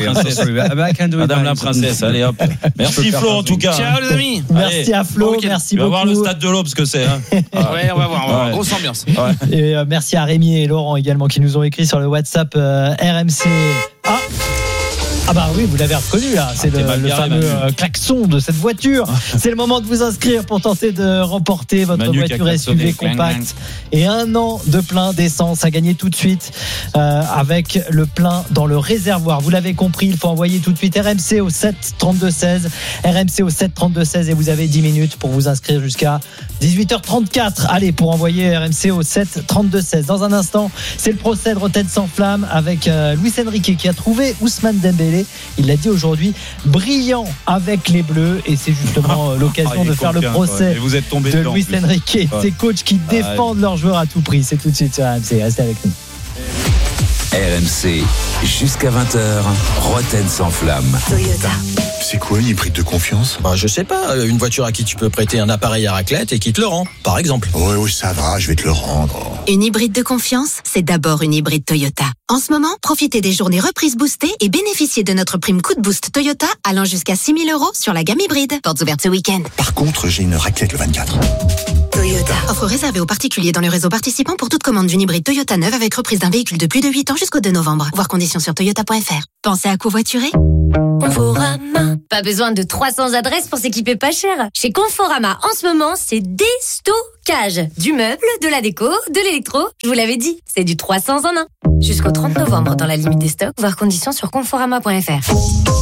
A: Madame la princesse. Allez hop. Merci Flo en tout cas.
J: Ciao les amis.
B: Merci à Flo. Merci beaucoup.
A: On va voir le stade de l'Aube ce que c'est.
J: Ouais, on va voir. Grosse ambiance.
B: Et merci à Rémi et Laurent également qui nous ont écrit sur le WhatsApp euh, R M C. Ah Ah bah oui, vous l'avez reconnu là, c'est ah, le, le fameux euh, klaxon de cette voiture. C'est le moment de vous inscrire pour tenter de remporter votre Manu voiture S U V compacte et un an de plein d'essence à gagner tout de suite euh, avec le plein dans le réservoir. Vous l'avez compris, il faut envoyer tout de suite R M C au sept trente-deux seize, R M C au sept trente-deux seize et vous avez dix minutes pour vous inscrire jusqu'à dix-huit heures trente-quatre. Allez, pour envoyer R M C au sept trente-deux seize. Dans un instant, c'est le procès de Rotten sans flamme avec euh, Luis Enrique qui a trouvé Ousmane Dembélé. Il l'a dit aujourd'hui, brillant avec les Bleus et c'est justement l'occasion ah, de faire le procès
A: vous êtes tombé
B: de Luis Enrique et ouais. ses coachs qui ah, défendent ouais. leurs joueurs à tout prix. C'est tout de suite sur R M C. Restez avec nous.
L: R M C, jusqu'à vingt heures, Rotten sans flamme.
I: Toyota.
L: C'est quoi une hybride de confiance?
M: Bah, je sais pas, une voiture à qui tu peux prêter un appareil à raclette et qui te le rend, par exemple.
L: Ouais, ouais, ça va, je vais te le rendre.
N: Une hybride de confiance, c'est d'abord une hybride Toyota. En ce moment, profitez des journées reprises boostées et bénéficiez de notre prime coup de boost Toyota allant jusqu'à six mille euros sur la gamme hybride. Portes ouvertes ce week-end.
L: Par contre, j'ai une raclette le vingt-quatre.
N: Toyota. Offre réservée aux particuliers dans le réseau participant pour toute commande d'une hybride Toyota neuve avec reprise d'un véhicule de plus de huit ans jusqu'au deux novembre. Voir conditions sur toyota point f r. Pensez à covoiturer?
I: Conforama. Pas besoin de trois cents adresses pour s'équiper pas cher. Chez Conforama, en ce moment, c'est déstockage. Du meuble, de la déco, de l'électro. Je vous l'avais dit, c'est du trois cents en un. Jusqu'au trente novembre dans la limite des stocks. Voir conditions sur conforama point f r.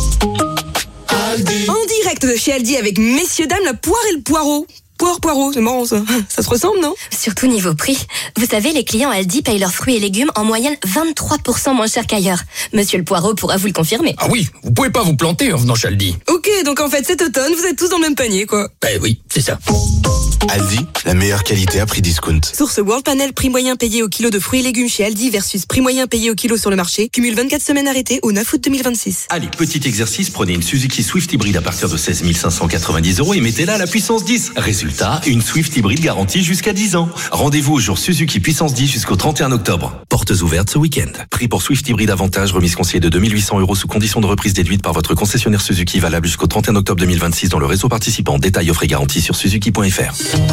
O: En direct de chez Aldi avec messieurs dames, la poire et le poireau. Poire, poireau, c'est marrant ça. Ça se ressemble, non?
I: Surtout niveau prix. Vous savez, les clients Aldi payent leurs fruits et légumes en moyenne vingt-trois pour cent moins cher qu'ailleurs. Monsieur le Poireau pourra vous le confirmer.
P: Ah oui, vous pouvez pas vous planter en venant chez Aldi.
O: Ok, donc en fait cet automne, vous êtes tous dans le même panier, quoi.
P: Ben oui, c'est ça.
L: Aldi, la meilleure qualité à prix discount.
O: Source World Panel, prix moyen payé au kilo de fruits et légumes chez Aldi versus prix moyen payé au kilo sur le marché. Cumule vingt-quatre semaines arrêtées au neuf août deux mille vingt-six.
Q: Allez, petit exercice, prenez une Suzuki Swift hybride à partir de seize mille cinq cent quatre-vingt-dix euros et mettez-la à la puissance dix. Résultat, une Swift hybride garantie jusqu'à dix ans. Rendez-vous au jour Suzuki puissance dix jusqu'au trente et un octobre. Portes ouvertes ce week-end. Prix pour Swift hybride avantage, remise conseillée de deux mille huit cents euros sous condition de reprise déduite par votre concessionnaire Suzuki, valable jusqu'au trente et un octobre deux mille vingt-six dans le réseau participant. Détails, offres et garanties sur suzuki point f r.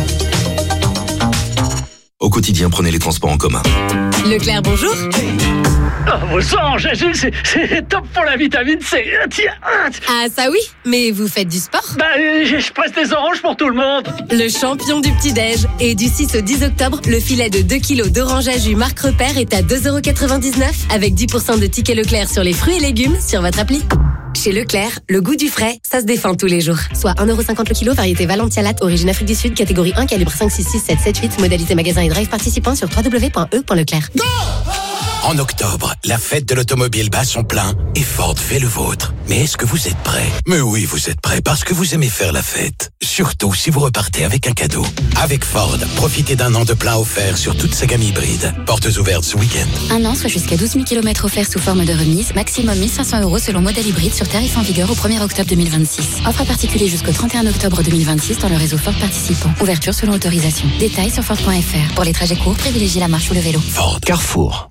Q: Au quotidien, prenez les transports en commun.
I: Leclerc, bonjour.
R: Oh, vos sang, Jésus, c'est, c'est top pour la vitamine C. Tiens.
I: Ah, ça oui, mais vous faites du sport?
R: Bah, je, je presse des oranges pour tout le monde.
I: Le champion du petit-déj. Et du six au dix octobre, le filet de deux kilos d'orange à jus Marc Repère est à deux euros quatre-vingt-dix-neuf avec dix pour cent de tickets Leclerc sur les fruits et légumes sur votre appli. Chez Leclerc, le goût du frais, ça se défend tous les jours. Soit un euro cinquante le kilo, variété Valentia Latte, origine Afrique du Sud, catégorie un, calibre cinq, six, six, sept, sept, huit, modalité magasin et drive participant sur w w w point e point leclerc.
P: En octobre, la fête de l'automobile bat son plein et Ford fait le vôtre. Mais est-ce que vous êtes prêts? Mais oui, vous êtes prêts parce que vous aimez faire la fête. Surtout si vous repartez avec un cadeau. Avec Ford, profitez d'un an de plein offert sur toute sa gamme hybride. Portes ouvertes ce week-end.
S: Un an, soit jusqu'à douze mille kilomètres offerts sous forme de remise. Maximum mille cinq cents euros selon modèle hybride sur tarif en vigueur au premier octobre deux mille vingt-six. Offre à particulier jusqu'au trente et un octobre deux mille vingt-six dans le réseau Ford participant. Ouverture selon autorisation. Détails sur Ford point f r. Pour les trajets courts, privilégiez la marche ou le vélo.
P: Ford. Carrefour.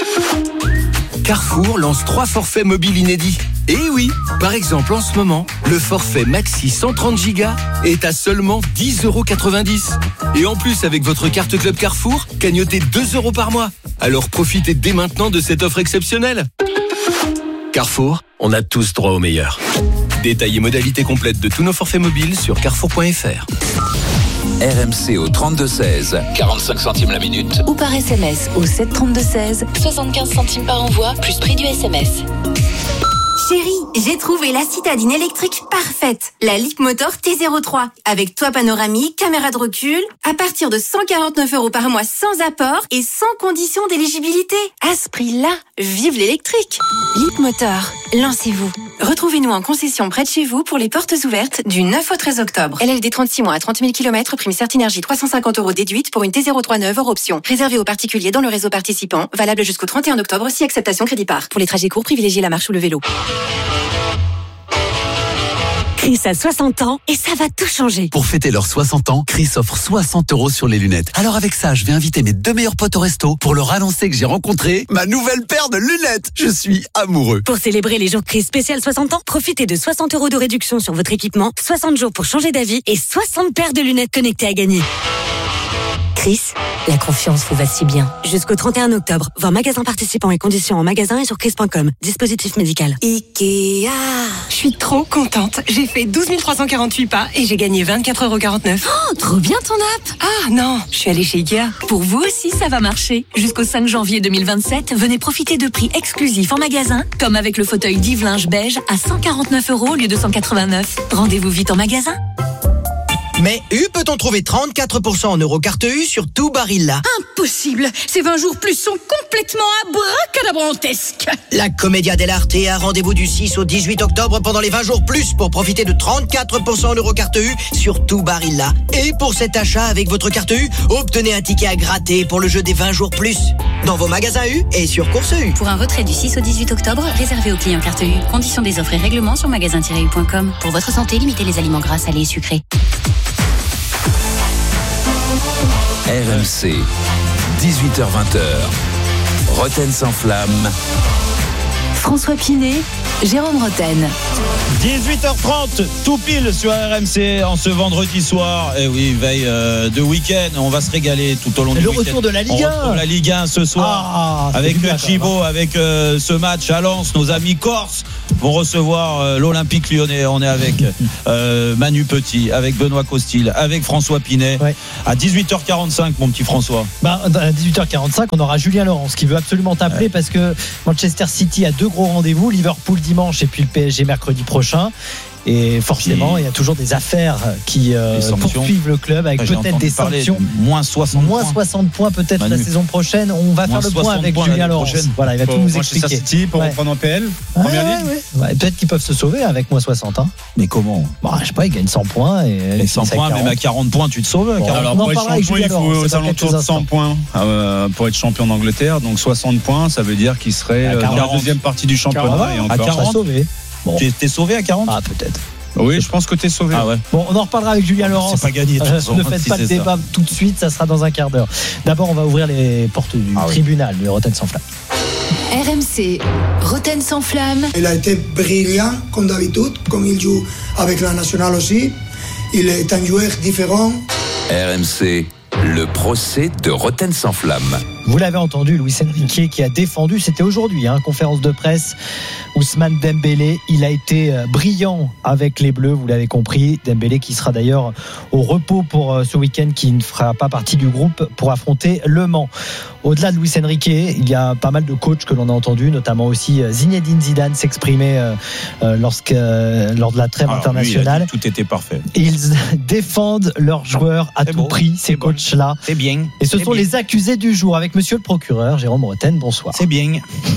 P: Carrefour lance trois forfaits mobiles inédits. Et oui, par exemple en ce moment, le forfait Maxi cent trente gigas est à seulement dix euros quatre-vingt-dix. Et en plus, avec votre carte Club Carrefour, cagnotez deux euros par mois. Alors profitez dès maintenant de cette offre exceptionnelle. Carrefour, on a tous droit au meilleur. Détails et modalités complètes de tous nos forfaits mobiles sur carrefour point f r.
T: R M C au trente-deux seize, quarante-cinq centimes la minute.
U: Ou par S M S au sept trente-deux seize, soixante-quinze centimes par envoi, plus prix du S M S.
V: Chérie, j'ai trouvé la citadine électrique parfaite. La Leapmotor T zéro trois. Avec toit panoramique, caméra de recul. À partir de cent quarante-neuf euros par mois sans apport et sans condition d'éligibilité. À ce prix-là, vive l'électrique. Leapmotor, lancez-vous. Retrouvez-nous en concession près de chez vous pour les portes ouvertes du neuf au treize octobre. L L D trente-six mois à trente mille kilomètres, prime Certinergie trois cent cinquante euros déduite pour une T zéro trois neuve hors option. Réservé aux particuliers dans le réseau participant. Valable jusqu'au trente et un octobre si acceptation crédit par. Pour les trajets courts, privilégiez la marche ou le vélo.
W: Chris a soixante ans et ça va tout changer.
X: Pour fêter leurs soixante ans, Chris offre soixante euros sur les lunettes. Alors avec ça, je vais inviter mes deux meilleurs potes au resto pour leur annoncer que j'ai rencontré ma nouvelle paire de lunettes. Je suis amoureux.
W: Pour célébrer les jours Chris spécial soixante ans, profitez de soixante euros de réduction sur votre équipement, soixante jours pour changer d'avis et soixante paires de lunettes connectées à gagner. Chris, la confiance vous va si bien. Jusqu'au trente et un octobre, voir magasin participant et conditions en magasin et sur chris point com. Dispositif médical.
O: Ikea. Je suis trop contente. J'ai fait douze mille trois cent quarante-huit pas et j'ai gagné vingt-quatre euros quarante-neuf.
W: Oh, trop bien ton app.
O: Ah non, je suis allée chez Ikea.
W: Pour vous aussi, ça va marcher. Jusqu'au cinq janvier deux mille vingt-sept, venez profiter de prix exclusifs en magasin, comme avec le fauteuil Dive Linge beige à cent quarante-neuf euros au lieu de cent quatre-vingt-neuf. Rendez-vous vite en magasin.
E: Mais U, peut-on trouver trente-quatre pour cent en Eurocarte U sur tout Barilla?
F: Impossible. Ces vingt jours plus sont complètement abracadabrantesques.
E: La Commedia dell'Arte a rendez-vous du six au dix-huit octobre pendant les vingt jours plus pour profiter de trente-quatre pour cent en Eurocarte U sur tout Barilla. Et pour cet achat avec votre carte U, obtenez un ticket à gratter pour le jeu des vingt jours plus. Dans vos magasins U et sur Course U.
S: Pour un retrait du six au dix-huit octobre, réservé aux clients carte U. Conditions des offres et règlements sur magasin tiret u point com. Pour votre santé, limitez les aliments gras, salés et sucrés.
T: R M C, dix-huit heures vingt. Roten sans flamme.
U: François Pinet, Jérôme Roten.
A: dix-huit heures trente, tout pile sur R M C en ce vendredi soir. Et oui, veille euh, de week-end. On va se régaler tout au long
B: Et
A: du
B: le
A: week-end.
B: retour de la Ligue
A: On
B: un.
A: retrouve la Ligue un ce soir.
B: Ah,
A: avec
B: bien,
A: Chibo, avec euh, ce match à Lens. Nos amis corses vont recevoir euh, l'Olympique lyonnais. On est avec euh, Manu Petit, avec Benoît Costil, avec François Pinet.
B: Ouais.
A: À dix-huit heures quarante-cinq, mon petit François.
B: Bah, à dix-huit heures quarante-cinq, on aura Julien Laurence qui veut absolument t'appeler ouais. parce que Manchester City a deux gros rendez-vous, Liverpool dimanche et puis le P S G mercredi prochain. Et forcément, il y a toujours des affaires qui euh, poursuivent le club avec
A: J'ai
B: peut-être des sanctions.
A: Moins soixante
B: moins
A: points.
B: soixante points peut-être
A: Manu.
B: La saison prochaine. On va
A: Moins
B: faire le point avec
A: points
B: Julien Laurence. Voilà, il va
C: pour
B: tout nous
C: Manchester
B: expliquer.
C: City pour
B: ouais.
C: reprendre en P L,
B: ouais,
C: première
B: ouais,
C: ligue.
B: Ouais. Ouais, peut-être qu'ils peuvent se sauver avec moins soixante. Hein.
A: Mais comment
B: bah, je sais pas, ils gagnent cent points. Et,
A: et cent points, même à quarante points, tu te sauves.
B: Bon,
C: alors, pour être champion, il faut aux alentours de cent points euh, pour être champion d'Angleterre. Donc soixante points, ça veut dire qu'il serait euh, dans la deuxième partie du championnat.
B: quarante,
C: et encore.
B: à quarante, sauvé.
A: Bon. T'es, t'es sauvé à quarante?
B: Ah, peut-être.
C: Oui, je pense que t'es sauvé.
A: Ah ouais.
B: Bon, on en reparlera avec Julien Laurence.
A: C'est pas gagné.
B: Euh,
A: façon,
B: ne faites
A: si
B: pas de débat ça. Tout de suite, ça sera dans un quart d'heure. D'abord, on va ouvrir les portes du ah tribunal, oui. Le Roten sans flamme.
U: R M C, Roten sans flamme.
G: Il a été brillant, comme d'habitude, comme il joue avec la nationale aussi. Il est un joueur différent.
T: R M C, le procès de Roten sans flamme.
B: Vous l'avez entendu, Luis Enrique qui a défendu, c'était aujourd'hui, hein, conférence de presse, Ousmane Dembélé, il a été brillant avec les Bleus, vous l'avez compris. Dembélé qui sera d'ailleurs au repos pour ce week-end, qui ne fera pas partie du groupe pour affronter Le Mans. Au-delà de Luis Enrique, il y a pas mal de coachs que l'on a entendus, notamment aussi Zinedine Zidane s'exprimer euh, lorsque, euh, lors de la trêve
A: Alors,
B: internationale.
A: Lui, tout était parfait.
B: Ils défendent leurs joueurs à
A: c'est
B: tout
A: beau,
B: prix, ces coachs-là.
A: C'est bien.
B: Et ce
A: c'est
B: sont
A: bien.
B: les accusés du jour avec monsieur le procureur, Jérôme Roten, bonsoir.
A: C'est bien.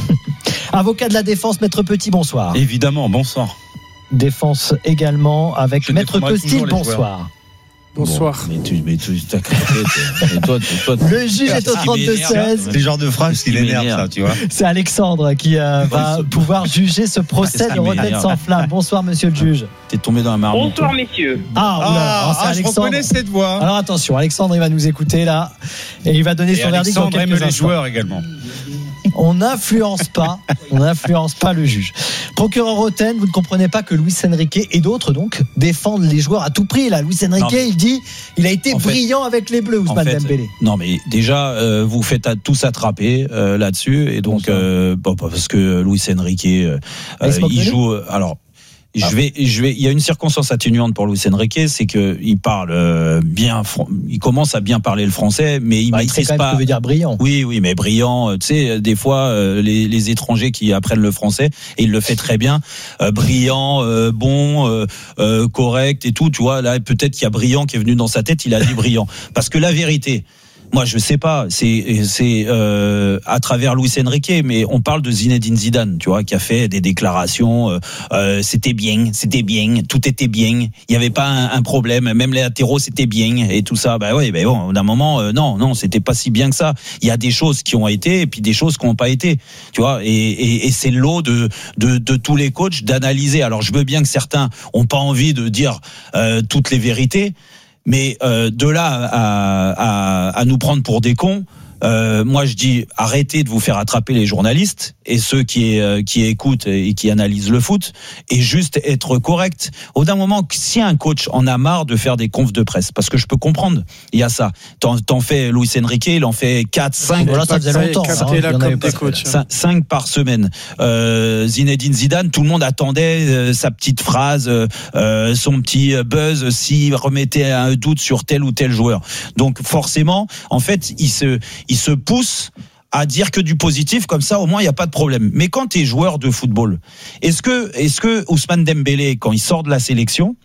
B: Avocat de la défense, Maître Petit, bonsoir.
C: Évidemment, bonsoir.
B: Défense également avec
C: Je
B: Maître
C: défendrai
B: Costil,
C: toujours les
B: bonsoir.
D: Bonsoir.
A: Bon, mais tu, mais tu, t'as craqué, toi, toi, toi,
B: Le juge est au trente-deux seize.
C: C'est le genre de phrase qui l'énerve, ça, tu vois.
B: C'est Alexandre qui euh, va pouvoir juger ce procès de Roten sans flamme. Bonsoir, monsieur le juge.
A: T'es tombé dans la marmite.
H: Bonsoir, messieurs.
B: Ah, oula,
C: ah,
B: c'est
C: ah je
B: Alexandre.
C: reconnais cette voix.
B: Alors attention, Alexandre, il va nous écouter là et il va donner
C: Et
B: son verdict dans
C: Alexandre
B: quelques
C: aime les
B: instants.
C: joueurs également.
B: On n'influence pas, on n'influence pas le juge. Procureur Roten, vous ne comprenez pas que Luis Enrique et d'autres donc défendent les joueurs à tout prix là. Luis Enrique, mais, il dit, il a été brillant fait, avec les Bleus, Ousmane en fait, Dembélé.
A: Non mais déjà, euh, vous faites à, tous attraper euh, là-dessus et donc euh, bon, parce que Luis Enrique, euh, euh, il joue. Alors. Je vais, je vais. Il y a une circonstance atténuante pour Luis Enrique, c'est que il parle euh, bien, il commence à bien parler le français, mais il
B: bah,
A: maîtrise
B: il
A: pas.
B: Ce que veut dire brillant.
A: Oui, oui, mais brillant. Tu sais, des fois, euh, les, les étrangers qui apprennent le français, et il le fait très bien, euh, brillant, euh, bon, euh, euh, correct et tout. Tu vois, là, peut-être qu'il y a brillant qui est venu dans sa tête. Il a dit brillant, parce que la vérité. Moi, je sais pas. C'est c'est euh, à travers Luis Enrique, mais on parle de Zinedine Zidane, tu vois, qui a fait des déclarations. Euh, euh, c'était bien, c'était bien, tout était bien. Il y avait pas un, un problème. Même les latéraux, c'était bien et tout ça. Bah ouais, bah bon, d'un moment, euh, non, non, c'était pas si bien que ça. Il y a des choses qui ont été et puis des choses qui n'ont pas été. Tu vois, et, et, et c'est le lot de, de de tous les coachs d'analyser. Alors, je veux bien que certains ont pas envie de dire euh, toutes les vérités. Mais euh, de là à, à, à nous prendre pour des cons, euh, moi je dis arrêtez de vous faire attraper les journalistes et ceux qui, euh, qui écoutent et qui analysent le foot et juste être correct. Au d'un moment, si un coach en a marre de faire des confs de presse, parce que je peux comprendre, il y a ça. T'en, t'en fais Luis Enrique, il en fait quatre, cinq.
B: Voilà, ça faisait longtemps.
A: cinq par semaine. Euh, Zinedine Zidane, tout le monde attendait euh, sa petite phrase, euh, son petit buzz s'il remettait un doute sur tel ou tel joueur. Donc forcément, en fait, il se il se pousse à dire que du positif, comme ça au moins il n'y a pas de problème. Mais quand tu es joueur de football, est-ce que, est-ce que Ousmane Dembélé, quand il sort de la sélection,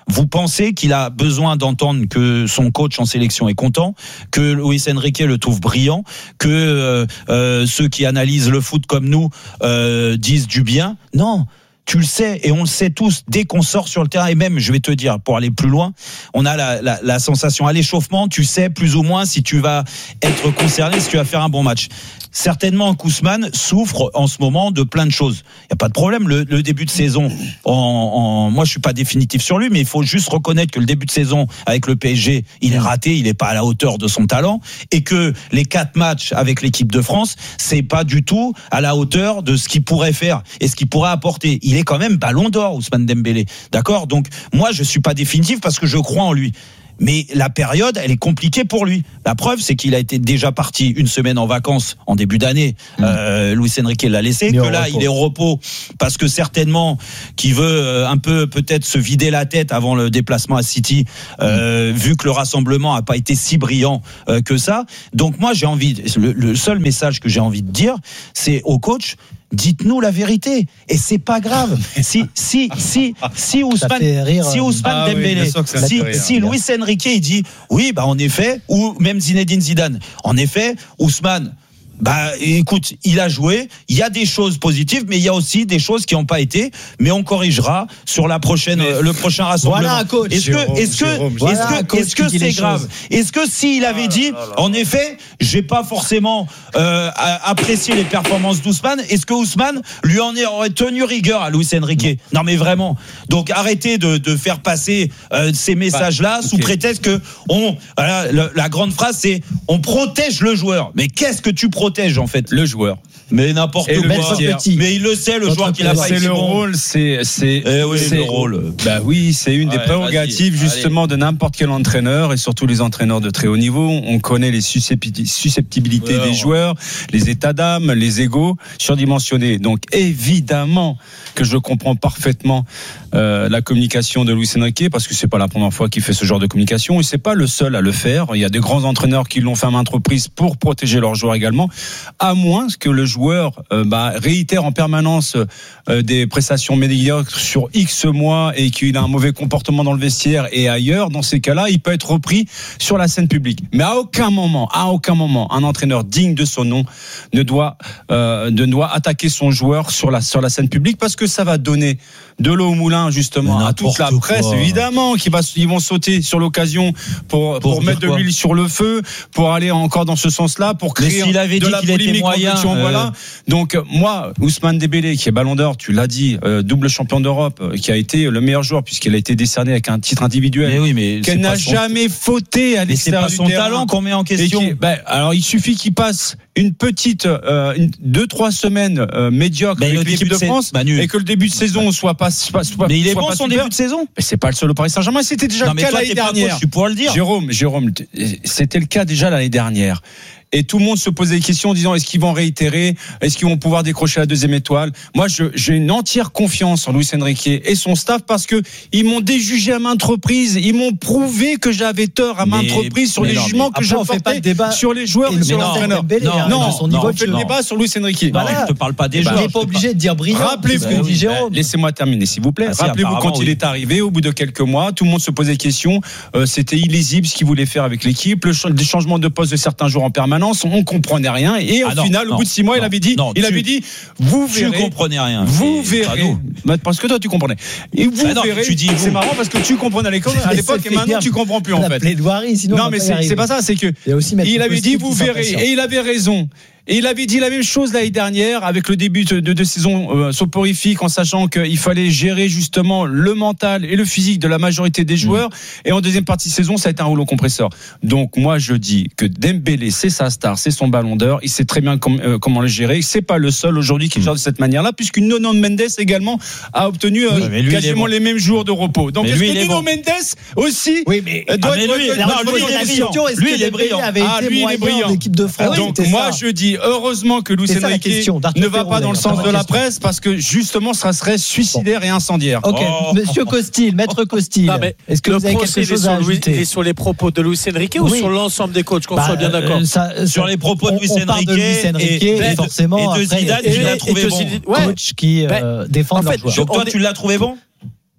A: Vous pensez qu'il a besoin d'entendre que son coach en sélection est content, que Luis Enrique le trouve brillant, que euh, euh, ceux qui analysent le foot comme nous euh, disent du bien? Non. Tu le sais, et on le sait tous, dès qu'on sort sur le terrain, et même, je vais te dire, pour aller plus loin, on a la, la, la sensation à l'échauffement, tu sais plus ou moins si tu vas être concerné, si tu vas faire un bon match. Certainement, Kousman souffre en ce moment de plein de choses. Il n'y a pas de problème. Le, le début de saison, en, en, moi je suis pas définitif sur lui, mais il faut juste reconnaître que le début de saison avec le P S G, il est raté, il n'est pas à la hauteur de son talent, et que les quatre matchs avec l'équipe de France, c'est pas du tout à la hauteur de ce qu'il pourrait faire et ce qu'il pourrait apporter. Il est quand même Ballon d'Or, Ousmane Dembélé. D'accord ? Donc moi je suis pas définitif parce que je crois en lui. Mais la période, elle est compliquée pour lui. La preuve, c'est qu'il a été déjà parti une semaine en vacances en début d'année. Mmh. Euh, Luis Enrique l'a laissé. Que là, il est au repos parce que certainement qu'il veut un peu peut-être se vider la tête avant le déplacement à City, euh, mmh. vu que le rassemblement a pas été si brillant euh, que ça. Donc moi, j'ai envie. Le, le seul message que j'ai envie de dire, c'est au coach. Dites-nous la vérité et c'est pas grave. Si si si si Ousmane rire, si Ousmane ah Dembélé, oui, si rire, si Luis Enrique il dit oui bah en effet, ou même Zinedine Zidane, en effet Ousmane, bah écoute, il a joué, il y a des choses positives, mais il y a aussi des choses qui n'ont pas été, mais on corrigera sur la prochaine, mais le prochain rassemblement.
B: Voilà un coach.
A: Est-ce que,
B: Jérôme,
A: est-ce que,
B: Jérôme,
A: est-ce
B: voilà
A: que, est-ce que c'est grave choses. Est-ce que s'il avait dit, ah là là. En effet, j'ai pas forcément euh, apprécié les performances d'Ousmane, est-ce que Ousmane lui en aurait tenu rigueur à Luis Enrique? Non mais vraiment. Donc arrêtez de, de faire passer euh, ces messages-là bah, sous okay. prétexte que on, voilà, la, la grande phrase c'est, on protège le joueur. Mais qu'est-ce que tu protège en fait
C: le joueur,
A: mais n'importe quoi. Mais il le sait, le Notre joueur qui l'a pas.
C: C'est le rôle, c'est c'est
A: eh oui,
C: c'est
A: le rôle.
C: Bah oui, c'est une ouais, des prérogatives justement allez. de n'importe quel entraîneur et surtout les entraîneurs de très haut niveau. On connaît les susceptibilités ouais, des joueurs, les états d'âme, les égos surdimensionnés. Donc évidemment que je comprends parfaitement euh, la communication de Luis Enrique parce que c'est pas la première fois qu'il fait ce genre de communication et c'est pas le seul à le faire. Il y a des grands entraîneurs qui l'ont fait à maintes reprises pour protéger leurs joueurs également. À moins que le joueur euh, bah, réitère en permanence euh, des prestations médiocres sur X mois et qu'il a un mauvais comportement dans le vestiaire et ailleurs, dans ces cas-là, il peut être repris sur la scène publique. Mais à aucun moment, à aucun moment, un entraîneur digne de son nom ne doit, euh, ne doit attaquer son joueur sur la, sur la scène publique parce que ça va donner de l'eau au moulin justement à toute la presse, quoi. Évidemment, qui va, ils vont sauter sur l'occasion pour, pour, pour mettre de l'huile sur le feu, pour aller encore dans ce sens-là, pour créer
A: de la polémique.
C: Moyen, euh... voilà. Donc moi, Ousmane Dembélé, qui est Ballon d'Or, tu l'as dit, euh, double champion d'Europe, euh, qui a été le meilleur joueur puisqu'il a été décerné avec un titre individuel,
A: mais oui, mais
C: qu'elle n'a son... jamais fauté à l'extérieur du terrain.
A: C'est pas son talent qu'on met en question.
C: Qui, ben, alors il suffit qu'il passe une petite euh, une, deux trois semaines euh, médiocres ben, avec l'équipe de France Manu. Et que le début de saison soit pas, soit, soit
A: mais il est
C: soit
A: bon
C: pas
A: son
C: super.
A: début de saison.
C: Mais c'est pas le seul au Paris Saint-Germain, c'était déjà
A: non,
C: le cas
A: toi,
C: l'année dernière.
A: Je suis pour le dire.
C: Jérôme, Jérôme, c'était le cas déjà l'année dernière. Et tout le monde se posait des questions en disant est-ce qu'ils vont réitérer, est-ce qu'ils vont pouvoir décrocher la deuxième étoile. Moi, je, j'ai une entière confiance en Luis Enrique et son staff parce que ils m'ont déjugé à maintes reprises, ils m'ont prouvé que j'avais tort à maintes reprises sur les non, jugements que je portais sur les joueurs et sur l'entraîneur.
B: Non, non, son niveau
C: on fait le débat sur Luis Enrique.
A: Voilà. Non, je te parle pas des
B: bah,
A: joueurs.
B: Il n'est pas obligé de dire brillant.
C: Rappelez-vous,
B: Jérôme.
C: Laissez-moi terminer, s'il vous plaît.
A: Ah,
C: Rappelez-vous quand oui. il est arrivé, au bout de quelques mois, tout le monde se posait des questions. Euh, c'était illisible ce qu'il voulait faire avec l'équipe, le ch- des changements de poste de certains joueurs en permanence. On comprenait rien et au ah non, final, non, au bout de six mois, non, il avait dit, non, il tu, avait dit, vous verrez.
A: Tu comprenais rien.
C: Vous verrez. Bah, parce que toi, tu comprenais. Et vous bah verrez. Tu dis, c'est marrant parce que tu comprenais à l'époque, à l'époque et maintenant tu comprends plus en fait.
B: Plaidoirie, sinon.
C: Non, mais c'est, c'est pas ça. C'est que il avait dit, vous verrez, et il avait raison. Et il avait dit la même chose l'année dernière avec le début de, de, de saison euh, soporifique en sachant qu'il fallait gérer justement le mental et le physique de la majorité des joueurs. Mmh. Et en deuxième partie de saison, ça a été un rouleau compresseur. Donc moi, je dis que Dembélé, c'est sa star, c'est son Ballon d'Or. Il sait très bien com- euh, comment le gérer. C'est pas le seul aujourd'hui qui mmh. gère de cette manière-là, puisque Nuno Mendes également a obtenu euh, oui, lui, quasiment bon. les mêmes jours de repos. Donc mais est-ce lui, que Nuno bon. Mendes aussi
B: oui, mais,
C: doit
B: ah, mais lui,
C: être
B: la question est-ce que Dembélé avait été moyen d'équipe de France?
C: Donc moi, je dis heureusement que Luis Enrique ne va pas dans le sens de la presse parce que justement ça serait suicidaire et incendiaire.
B: Ok, oh. Monsieur Costil, Maître Costil, non, est-ce que vous avez quelque chose à ajouter?
D: Il est sur les propos de Luis Enrique oui. ou sur l'ensemble des coachs, qu'on bah, soit bien d'accord
A: euh, ça, Sur les propos de Luis Enrique,
B: de Luis Enrique et, et, et forcément
A: et de Zidane, tu l'as trouvé bon.
B: Coach qui défend leurs joueurs.
A: Donc toi, tu l'as trouvé bon?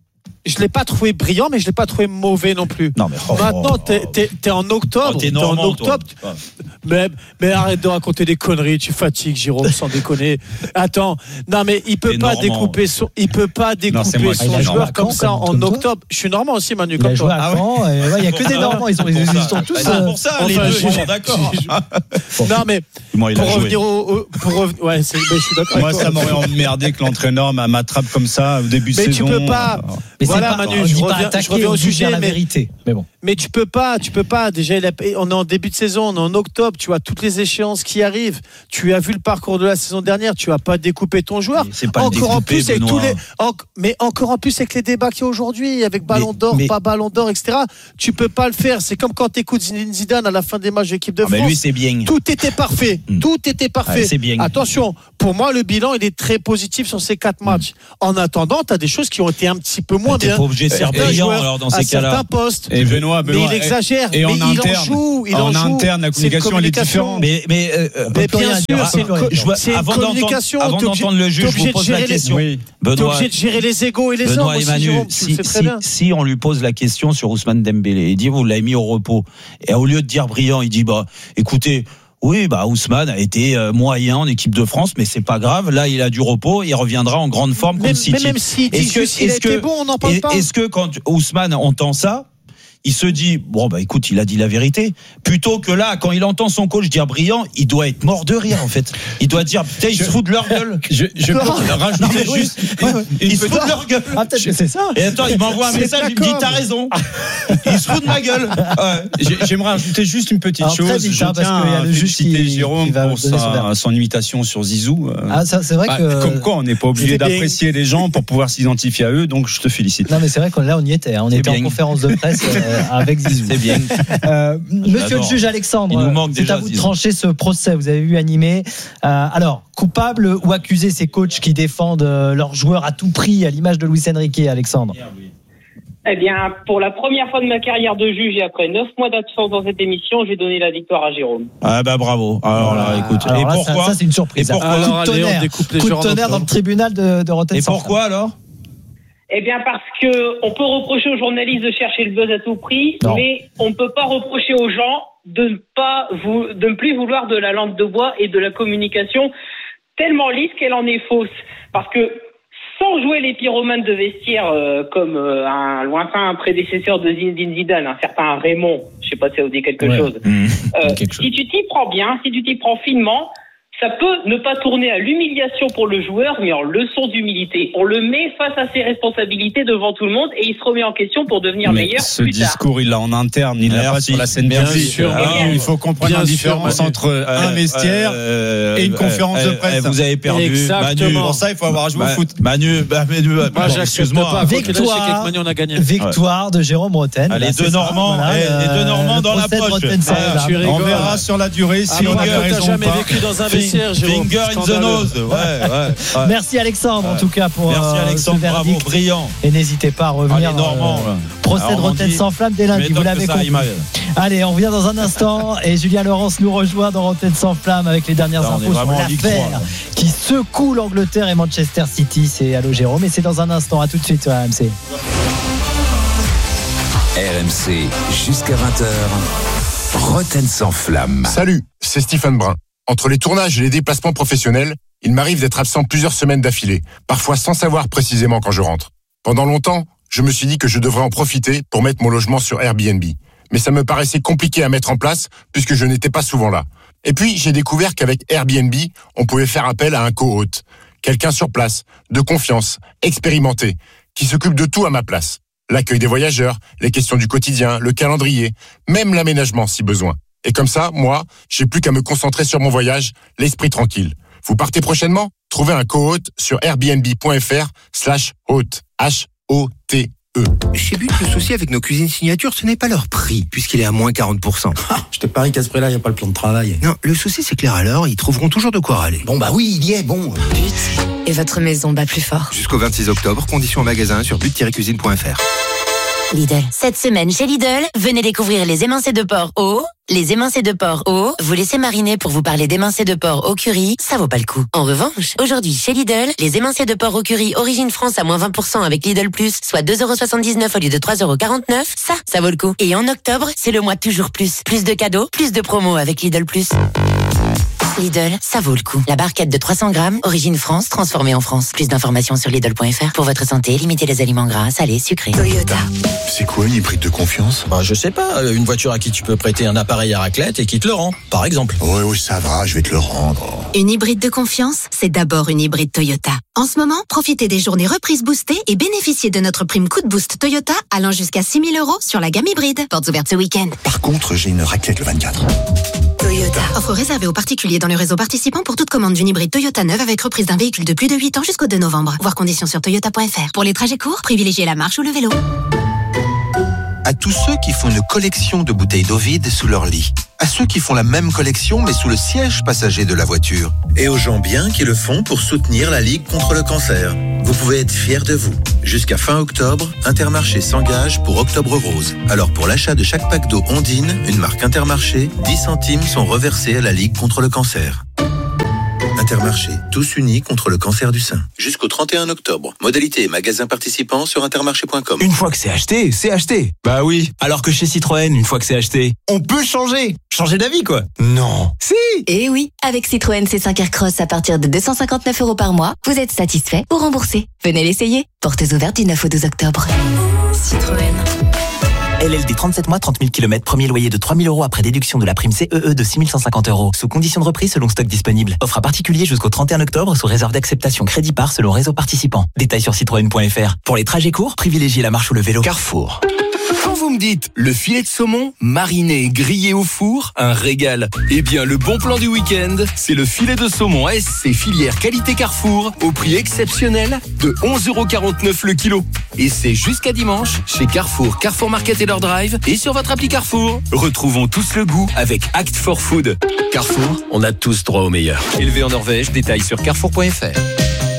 D: je l'ai pas trouvé brillant, mais je l'ai pas trouvé mauvais non plus.
A: Non, mais, oh,
D: maintenant,
A: oh,
D: t'es, t'es, t'es en octobre.
A: Oh, t'es,
D: t'es
A: normand,
D: en octobre.
A: Toi.
D: Mais, mais arrête de raconter des conneries. Tu fatigues, Jérôme, sans déconner. Attends. Non, mais il peut
A: t'es
D: pas
A: normand.
D: découper son, il peut pas découper
C: non,
D: son
C: moi,
D: joueur comme ça en
B: comme
D: octobre. Je suis normand aussi, Manu,
B: Il
D: comme
B: a joué
D: toi.
B: à Caen, et ouais, il y a que des Normands, ils sont, ils, ils sont tous.
A: C'est
B: euh,
A: pour ça,
D: enfin,
A: les deux,
D: je-
A: bon, d'accord.
D: Non, mais
A: Moi, il a
D: pour
A: joué.
D: revenir au, au- pour revenir, ouais, c'est, mais je suis d'accord.
C: Moi,
D: avec
C: ça
D: toi.
C: m'aurait emmerdé que l'entraîneur m'attrape comme ça au début de
D: Mais tu
C: saison.
D: peux pas.
B: Mais
D: Voilà,
B: c'est pas,
D: Manu,
B: on
D: je
B: dit pas
D: reviens,
B: attaquer,
D: je reviens
B: on
D: au
B: dit
D: sujet,
B: dire la
D: mais,
B: vérité. Mais bon.
D: mais tu peux pas, tu peux pas. Déjà, il a- on est en début de saison, on est en octobre, tu vois toutes les échéances qui arrivent. Tu as vu le parcours de la saison dernière, tu vas pas découper ton joueur.
A: Mais c'est pas le
D: encore en
A: découper,
D: plus avec tous
A: Benoît.
D: les, en- mais encore en plus avec les débats qu'il y a aujourd'hui, avec Ballon
A: Mais-
D: d'Or,
A: mais-
D: pas Ballon d'Or, et cetera. Tu peux pas le faire. C'est comme quand t'écoutes Zinedine Zidane à la fin des matchs de l'équipe de
A: Ah, mais
D: France.
A: lui, c'est bien.
D: Tout était parfait.
A: Mm.
D: Tout était parfait.
A: Ouais, c'est bien.
D: Attention, pour moi, le bilan, il est très positif sur ces quatre matchs. En attendant, tu as des choses qui ont été un petit peu moins
A: T'es
D: bien.
A: pas obligé de faire
D: Certains
A: brillant,
D: joueurs
A: alors, dans
D: à
A: ces cas-là.
D: certains postes.
C: Et Benoît,
D: Mais
C: Benoît,
D: il exagère.
C: Et, et
D: mais
C: en
D: il
C: interne,
D: en joue. Il
C: en
D: en joue.
C: interne, la
D: C'est une
C: communication, elle est différente.
A: Mais, mais euh,
B: On peut
D: Mais
B: plus
D: bien
B: rien
D: sûr,
B: dire.
D: c'est
B: On peut plus
D: une,
B: rien dire.
D: co- c'est une
A: avant d'entendre,
D: communication.
A: avant
D: T'es obligé-
A: d'entendre le juge,
D: t'es
A: je vous
D: obligé de
A: pose la
D: gérer les-
A: question.
C: Oui.
D: T'es
A: Benoît,
D: obligé de gérer les égos et les
A: Benoît
D: hommes
A: et
D: aussi,
A: Manu,
D: Jérôme. Tu
A: si,
D: le sais très
A: si-
D: bien.
A: si on lui pose la question sur Ousmane Dembélé, il dit vous l'avez mis au repos, et au lieu de dire brillant, il dit bah écoutez, oui, bah Ousmane a été euh, moyen en équipe de France, mais c'est pas grave. Là, il a du repos, il reviendra en grande forme
D: Mais,
A: contre City.
D: mais même s'il dit
A: Est-ce que-
D: juste qu'il a
A: est-ce
D: été
A: que-
D: bon, on n'en parle
A: est-
D: pas.
A: Est-ce que quand Ousmane entend ça, il se dit bon bah écoute, il a dit la vérité, plutôt que là quand il entend son coach dire brillant, il doit être mort de rire en fait. Il doit dire putain, ils se foutent de leur gueule.
C: Je, je peux rajouter
A: Non, mais oui.
C: juste
A: Ouais,
C: une-
A: ouais.
C: une
A: Ils se
C: petite-
A: foutent de leur gueule.
B: Ah, peut-être que c'est ça.
A: Et attends, il m'envoie un
B: C'est
A: message,
B: pas
A: il me dit
B: comme.
A: t'as raison. Il se fout de ma gueule. Ouais.
C: J'ai- J'aimerais rajouter juste une petite
B: Alors, très
C: chose.
B: vite,
C: Je
B: hein, parce
C: tiens
B: qu'il y a
C: à
B: le juge
C: féliciter
B: qui-
C: Jérôme
B: qui va
C: pour
B: donner son
C: sa,
B: verre.
C: son imitation sur Zizou. Euh,
B: Ah, ça, c'est vrai
C: bah,
B: que.
C: Comme quoi, on n'est pas obligé
D: C'était bien.
C: d'apprécier les gens pour pouvoir s'identifier à eux, donc je te félicite.
B: Non, mais c'est vrai que là, on y était. hein. On
A: C'est
B: était en
A: bien.
B: conférence de presse euh, avec Zizou.
A: C'est bien.
B: Euh, monsieur
A: J'adore.
B: le juge Alexandre,
A: Il nous manque
B: c'est
A: déjà,
B: à vous de
A: Zizou.
B: trancher ce procès. Vous avez vu animé. Euh, alors, coupable ou accusé ces coachs qui défendent euh, leurs joueurs à tout prix, à l'image de Luis Enrique, Alexandre?
H: Eh bien, pour la première fois de ma carrière de juge et après neuf mois d'absence dans cette émission, j'ai donné la victoire à Jérôme.
A: Ah bah bravo. Alors là, écoute.
B: Alors
A: et
B: là,
A: pourquoi
B: ça, ça, c'est une surprise.
A: Et pourquoi
B: Coup de
D: Alors, allez, on
B: tonnerre,
D: découpe les
B: coup de
D: joueurs en
B: tonnerre dans
D: octobre.
B: le tribunal de, de Rotten
A: Et
B: sans
A: pourquoi alors
H: Eh bien, parce que on peut reprocher aux journalistes de chercher le buzz à tout prix,
B: Non.
H: mais on ne peut pas reprocher aux gens de ne pas vou- de ne plus vouloir de la lampe de bois et de la communication tellement lisse qu'elle en est fausse. Parce que sans jouer les pyromanes de vestiaire euh, comme euh, un lointain prédécesseur de Zinedine Zidane, un certain Raymond, je sais pas si ça vous dit quelque
A: Ouais.
H: chose.
A: Mmh.
H: Euh,
A: Quelque chose.
H: si tu t'y prends bien, si tu t'y prends finement, ça peut ne pas tourner à l'humiliation pour le joueur, mais en leçon d'humilité. On le met face à ses responsabilités devant tout le monde et il se remet en question pour devenir
C: Mais
H: meilleur
C: ce
H: plus tard.
C: discours, il l'a en interne, il l'a pas
A: Merci.
C: sur la scène
A: Bien
C: publique.
A: sûr.
C: Ah,
H: Bien
C: il faut comprendre
D: Bien
C: la
D: sûr,
C: différence
D: Manu.
C: entre un vestiaire
A: Euh,
C: et une conférence de
A: euh,
C: presse.
A: euh, Vous avez perdu.
D: Exactement.
A: Manu.
C: Pour ça, il faut avoir joué au
A: Bah,
C: foot.
A: Manu, bah, Manu,
D: Moi,
A: bon,
D: j'accepte
A: excuse-moi.
D: pas. Quoi qu'il arrive,
B: Victoire.
D: je sais qu'avec Manu, on a gagné.
B: Victoire de Jérôme Rotten.
A: Ah, les
B: Bah,
A: deux
B: c'est ça,
A: Normands,
B: voilà,
A: eh, les deux
B: euh,
A: Normands
B: le
A: dans la
B: procès de
A: poche.
B: Rotten sans
A: Ah,
B: flamme.
D: tu rigoles.
C: On verra sur la durée si
D: Ah,
C: on
D: moi,
C: a
D: t'as
C: raison ou
D: jamais
C: pas.
D: vécu dans un vestiaire, Jérôme.
A: Finger in the
D: Scandaleux.
A: nose. Ouais, ouais, ouais.
B: Merci Alexandre, en tout cas, pour
A: Merci
B: euh,
A: Alexandre,
B: ce
A: bravo,
B: verdict.
A: brillant.
B: Et n'hésitez pas à
A: Ah,
B: revenir.
A: les Normands.
B: euh,
A: là.
B: procès
A: Ah,
B: de
A: on
B: Rotten
A: dit-
B: sans flamme dès lundi,
A: m'étonne
B: vous
A: que
B: l'avez
A: ça
B: compris.
A: aille mal.
B: Allez, on revient dans un instant et Julien Laurence nous rejoint dans Rotten sans flamme avec les dernières
A: Là, on est
B: infos sur
A: vraiment en Ligue trois,
B: l'affaire
A: là.
B: qui secoue l'Angleterre et Manchester City. C'est Allô Jérôme et c'est dans un instant. À tout de suite sur R M C.
T: R M C, jusqu'à vingt heures, Rotten sans flamme.
J: Salut, c'est Stephen Brun. Entre les tournages et les déplacements professionnels, il m'arrive d'être absent plusieurs semaines d'affilée, parfois sans savoir précisément quand je rentre. Pendant longtemps, je me suis dit que je devrais en profiter pour mettre mon logement sur Airbnb. Mais ça me paraissait compliqué à mettre en place puisque je n'étais pas souvent là. Et puis, j'ai découvert qu'avec Airbnb, on pouvait faire appel à un co-hôte. Quelqu'un sur place, de confiance, expérimenté, qui s'occupe de tout à ma place. L'accueil des voyageurs, les questions du quotidien, le calendrier, même l'aménagement si besoin. Et comme ça, moi, j'ai plus qu'à me concentrer sur mon voyage, l'esprit tranquille. Vous partez prochainement? Trouvez un co-hôte sur airbnb.fr slash hôte. H O T E.
K: Chez But, le souci avec nos cuisines signature, ce n'est pas leur prix, puisqu'il est à moins quarante pour cent.
M: Je te parie qu'à ce prix-là, il n'y a pas le plan de travail.
K: Non, le souci, c'est que les râleurs, ils trouveront toujours de quoi râler.
M: Bon, bah oui, il y est, bon.
U: Et votre maison bat plus fort.
K: Jusqu'au vingt-six octobre, conditions en magasin sur but tiret cuisine point f r.
U: Lidl. Cette semaine chez Lidl, venez découvrir les émincés de porc au... Les émincés de porc au... Vous laissez mariner pour vous parler d'émincés de porc au curry, ça vaut pas le coup. En revanche, aujourd'hui chez Lidl, les émincés de porc au curry Origine France à moins vingt pour cent avec Lidl Plus, soit deux euros soixante-dix-neuf au lieu de trois euros quarante-neuf, ça, ça vaut le coup. Et en octobre, c'est le mois toujours plus. Plus de cadeaux, plus de promos avec Lidl Plus. Lidl, ça vaut le coup. La barquette de trois cents grammes, Origine France, transformée en France. Plus d'informations sur Lidl point F R. Pour votre santé, limitez les aliments gras, salés, sucrés.
L: Toyota.
N: C'est quoi une hybride de confiance?
Q: Bah, je sais pas, une voiture à qui tu peux prêter un appareil à raclette et qui te le rend, par exemple.
N: Oui, oui, ça va, je vais te le rendre.
V: Une hybride de confiance, c'est d'abord une hybride Toyota. En ce moment, profitez des journées reprises boostées et bénéficiez de notre prime coup de boost Toyota allant jusqu'à six mille euros sur la gamme hybride. Portes ouvertes ce week-end.
N: Par contre, j'ai une raclette le vingt-quatre.
V: Toyota. Offre réservée aux particuliers dans le réseau participant pour toute commande d'une hybride Toyota neuve avec reprise d'un véhicule de plus de huit ans jusqu'au deux novembre. Voir conditions sur toyota point F R. Pour les trajets courts, privilégiez la marche ou le vélo.
R: À tous ceux qui font une collection de bouteilles d'eau vide sous leur lit. À ceux qui font la même collection mais sous le siège passager de la voiture. Et aux gens bien qui le font pour soutenir la Ligue contre le cancer. Vous pouvez être fiers de vous. Jusqu'à fin octobre, Intermarché s'engage pour Octobre Rose. Alors pour l'achat de chaque pack d'eau Ondine, une marque Intermarché, dix centimes sont reversés à la Ligue contre le cancer. Intermarché, tous unis contre le cancer du sein. Jusqu'au trente et un octobre. Modalité et magasins participants sur intermarché point com.
Y: Une fois que c'est acheté, c'est acheté. Bah oui. Alors que chez Citroën, une fois que c'est acheté, on peut changer. Changer d'avis, quoi. Non. Si.
U: Et oui, avec Citroën C cinq Aircross à partir de deux cent cinquante-neuf euros par mois, vous êtes satisfait ou remboursé. Venez l'essayer. Portes ouvertes du neuf au douze octobre. Citroën.
Y: L L D trente-sept mois, trente mille kilomètres, premier loyer de trois mille euros après déduction de la prime C E E de six mille cent cinquante euros. Sous condition de reprise selon stock disponible. Offre à particulier jusqu'au trente et un octobre sous réserve d'acceptation crédit par selon réseau participant. Détails sur citroën point F R. Pour les trajets courts, privilégiez la marche ou le vélo.
X: Carrefour. Quand vous me dites le filet de saumon, mariné, grillé au four, un régal. Eh bien, le bon plan du week-end, c'est le filet de saumon A S C filière qualité Carrefour au prix exceptionnel de onze euros quarante-neuf le kilo. Et c'est jusqu'à dimanche chez Carrefour, Carrefour Market et leur drive et sur votre appli Carrefour. Retrouvons tous le goût avec Act for Food. Carrefour, on a tous droit au meilleur. Élevé en Norvège, détails sur carrefour point F R.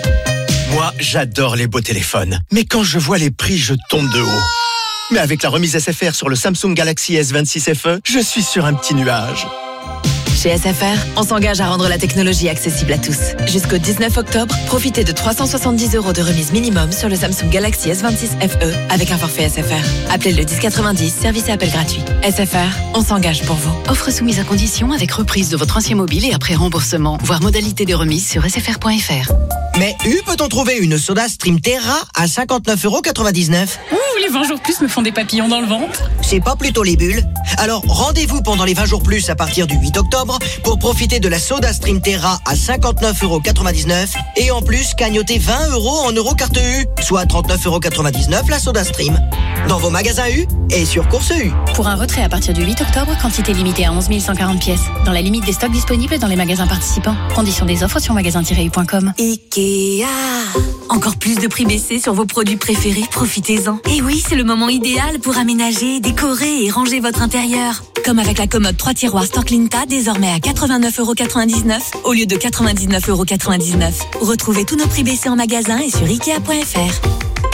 Z: Moi, j'adore les beaux téléphones. Mais quand je vois les prix, je tombe de haut. Mais avec la remise S F R sur le Samsung Galaxy S vingt-six F E, je suis sur un petit nuage.
O: Chez S F R, on s'engage à rendre la technologie accessible à tous. Jusqu'au dix-neuf octobre, profitez de trois cent soixante-dix euros de remise minimum sur le Samsung Galaxy S vingt-six F E avec un forfait S F R. Appelez le dix quatre-vingt-dix, service et appel gratuit. S F R, on s'engage pour vous.
U: Offre soumise à condition avec reprise de votre ancien mobile et après remboursement. Voir modalité de remise sur s f r point f r.
E: Mais U peut-on trouver une Soda Stream Terra à cinquante-neuf euros quatre-vingt-dix-neuf?
F: Ouh, les vingt jours plus me font des papillons dans le ventre.
E: C'est pas plutôt les bulles? Alors rendez-vous pendant les vingt jours plus à partir du huit octobre pour profiter de la Soda Stream Terra à cinquante-neuf euros quatre-vingt-dix-neuf et en plus cagnoter vingt euros en euro carte U, soit trente-neuf euros quatre-vingt-dix-neuf la Soda Stream. Dans vos magasins U et sur Course U.
U: Pour un retrait à partir du huit octobre, quantité limitée à onze mille cent quarante pièces. Dans la limite des stocks disponibles dans les magasins participants. Conditions des offres sur magasin tiret u point com.
W: Ikea. Encore plus de prix baissés sur vos produits préférés, profitez-en. Et oui, c'est le moment idéal pour aménager, décorer et ranger votre intérieur. Comme avec la commode trois tiroirs Storklinta, désormais à quatre-vingt-neuf euros quatre-vingt-dix-neuf au lieu de quatre-vingt-dix-neuf euros quatre-vingt-dix-neuf. Retrouvez tous nos prix baissés en magasin et sur ikea point f r.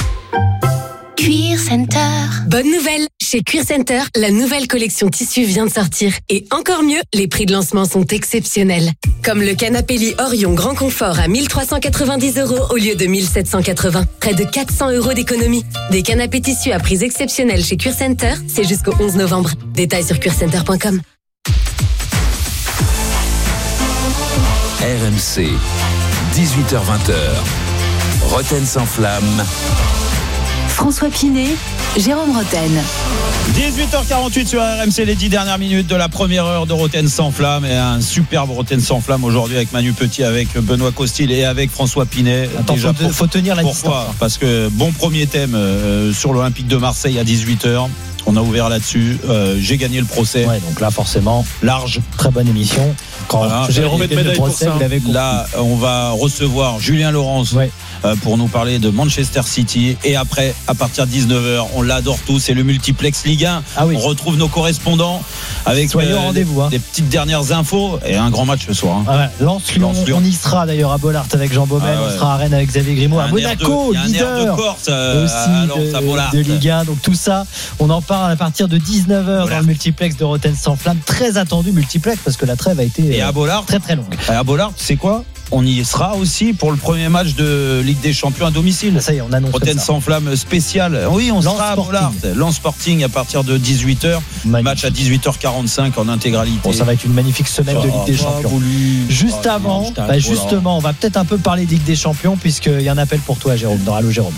U: Cuir Center.
I: Bonne nouvelle! Chez Cuir Center, la nouvelle collection tissu vient de sortir. Et encore mieux, les prix de lancement sont exceptionnels. Comme le canapé lit Orion Grand Confort à mille trois cent quatre-vingt-dix euros au lieu de mille sept cent quatre-vingts. Près de quatre cents euros d'économie. Des canapés tissus à prix exceptionnels chez Cuir Center, c'est jusqu'au onze novembre. Détails sur cuir center point com.
T: R M C, dix-huit heures vingt. Roten sans flamme.
U: François Pinet, Jérôme Roten.
A: dix-huit heures quarante-huit sur R M C, les dix dernières minutes de la première heure de Roten sans flamme. Et un superbe Roten sans flamme aujourd'hui avec Manu Petit, avec Benoît Costil et avec François Pinet.
B: Attends,
A: Déjà,
B: faut, faut tenir la
A: pourquoi
B: distance.
A: Parce que bon premier thème euh, sur l'Olympique de Marseille à dix-huit heures. On a ouvert là-dessus. Euh, j'ai gagné le procès.
B: Ouais, donc là, forcément,
A: large.
B: Très bonne émission.
A: Voilà.
B: Jérôme
A: Et-
B: était de procès, vous l'avez compris.
A: Là, on va recevoir Julien Laurence
B: Ouais.
A: euh, pour nous parler de Manchester City. Et après, à partir de dix-neuf heures, on l'adore tous, c'est le multiplex Ligue un.
B: Ah oui.
A: On retrouve nos correspondants avec
B: Soyez au rendez-vous, hein.
A: des petites dernières infos et un grand match ce soir. hein.
B: Ah ouais, Lens-Lyon,
A: Lens-Lyon.
B: on y sera d'ailleurs à Bollard avec Jean Baumel,
A: Ah ouais.
B: on sera à Rennes avec Xavier Grimaud, à
A: Il y a un air
B: Monaco,
A: de- il y a un air
B: leader
A: de Corse, euh,
B: aussi
A: à Lens, à
B: de,
A: Bollard.
B: de Ligue un. Donc tout ça, on en parle à partir de dix-neuf heures dans le multiplex de Rotten sans flamme, très attendu multiplex parce que la trêve a été
A: Et
B: euh,
A: à Bollard,
B: très très longue.
A: à Bollard, tu sais quoi? On y sera aussi pour le premier match de Ligue des Champions à domicile.
B: Ça y est, on annonce
A: Rotten
B: comme ça.
A: sans flamme spécial. Oui, on
B: Lens
A: sera à
B: Sporting.
A: Bollard. Lens Sporting à partir de dix-huit heures.
B: Magnifique.
A: Match à dix-huit heures quarante-cinq en intégralité.
B: Bon, ça va être une magnifique semaine de Ligue des
A: Oh,
B: Champions.
A: pas voulu.
B: Juste
A: Oh,
B: avant,
A: non, j'étais un
B: bah,
A: gros
B: justement, on va peut-être un peu parler de Ligue des Champions puisqu'il y a un appel pour toi, Jérôme, dans Allô Jérôme.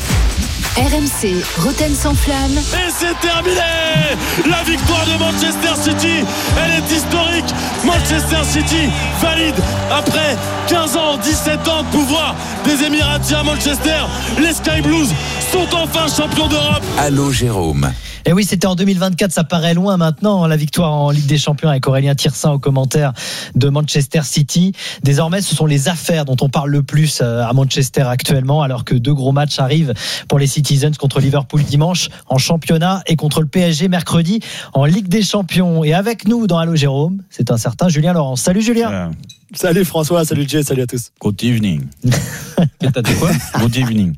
I: R M C, Rotten sans flamme.
C: Et c'est terminé. La victoire de Manchester City, elle est historique. Manchester City valide après quinze ans, dix-sept ans de pouvoir des Émiratiens à Manchester. Les Sky Blues sont enfin champions d'Europe.
T: Allô Jérôme.
B: Et oui, c'était en deux mille vingt-quatre, ça paraît loin maintenant, la victoire en Ligue des Champions avec Aurélien Tirsin au commentaire de Manchester City. Désormais, ce sont les affaires dont on parle le plus à Manchester actuellement, alors que deux gros matchs arrivent pour les Citizens contre Liverpool dimanche en championnat et contre le P S G mercredi en Ligue des Champions. Et avec nous dans Allô Jérôme, c'est un certain Julien Laurence. Salut Julien.
A: Yeah.
G: Salut François, salut Jay, salut à tous.
A: Good evening. T'as dit quoi? Good evening.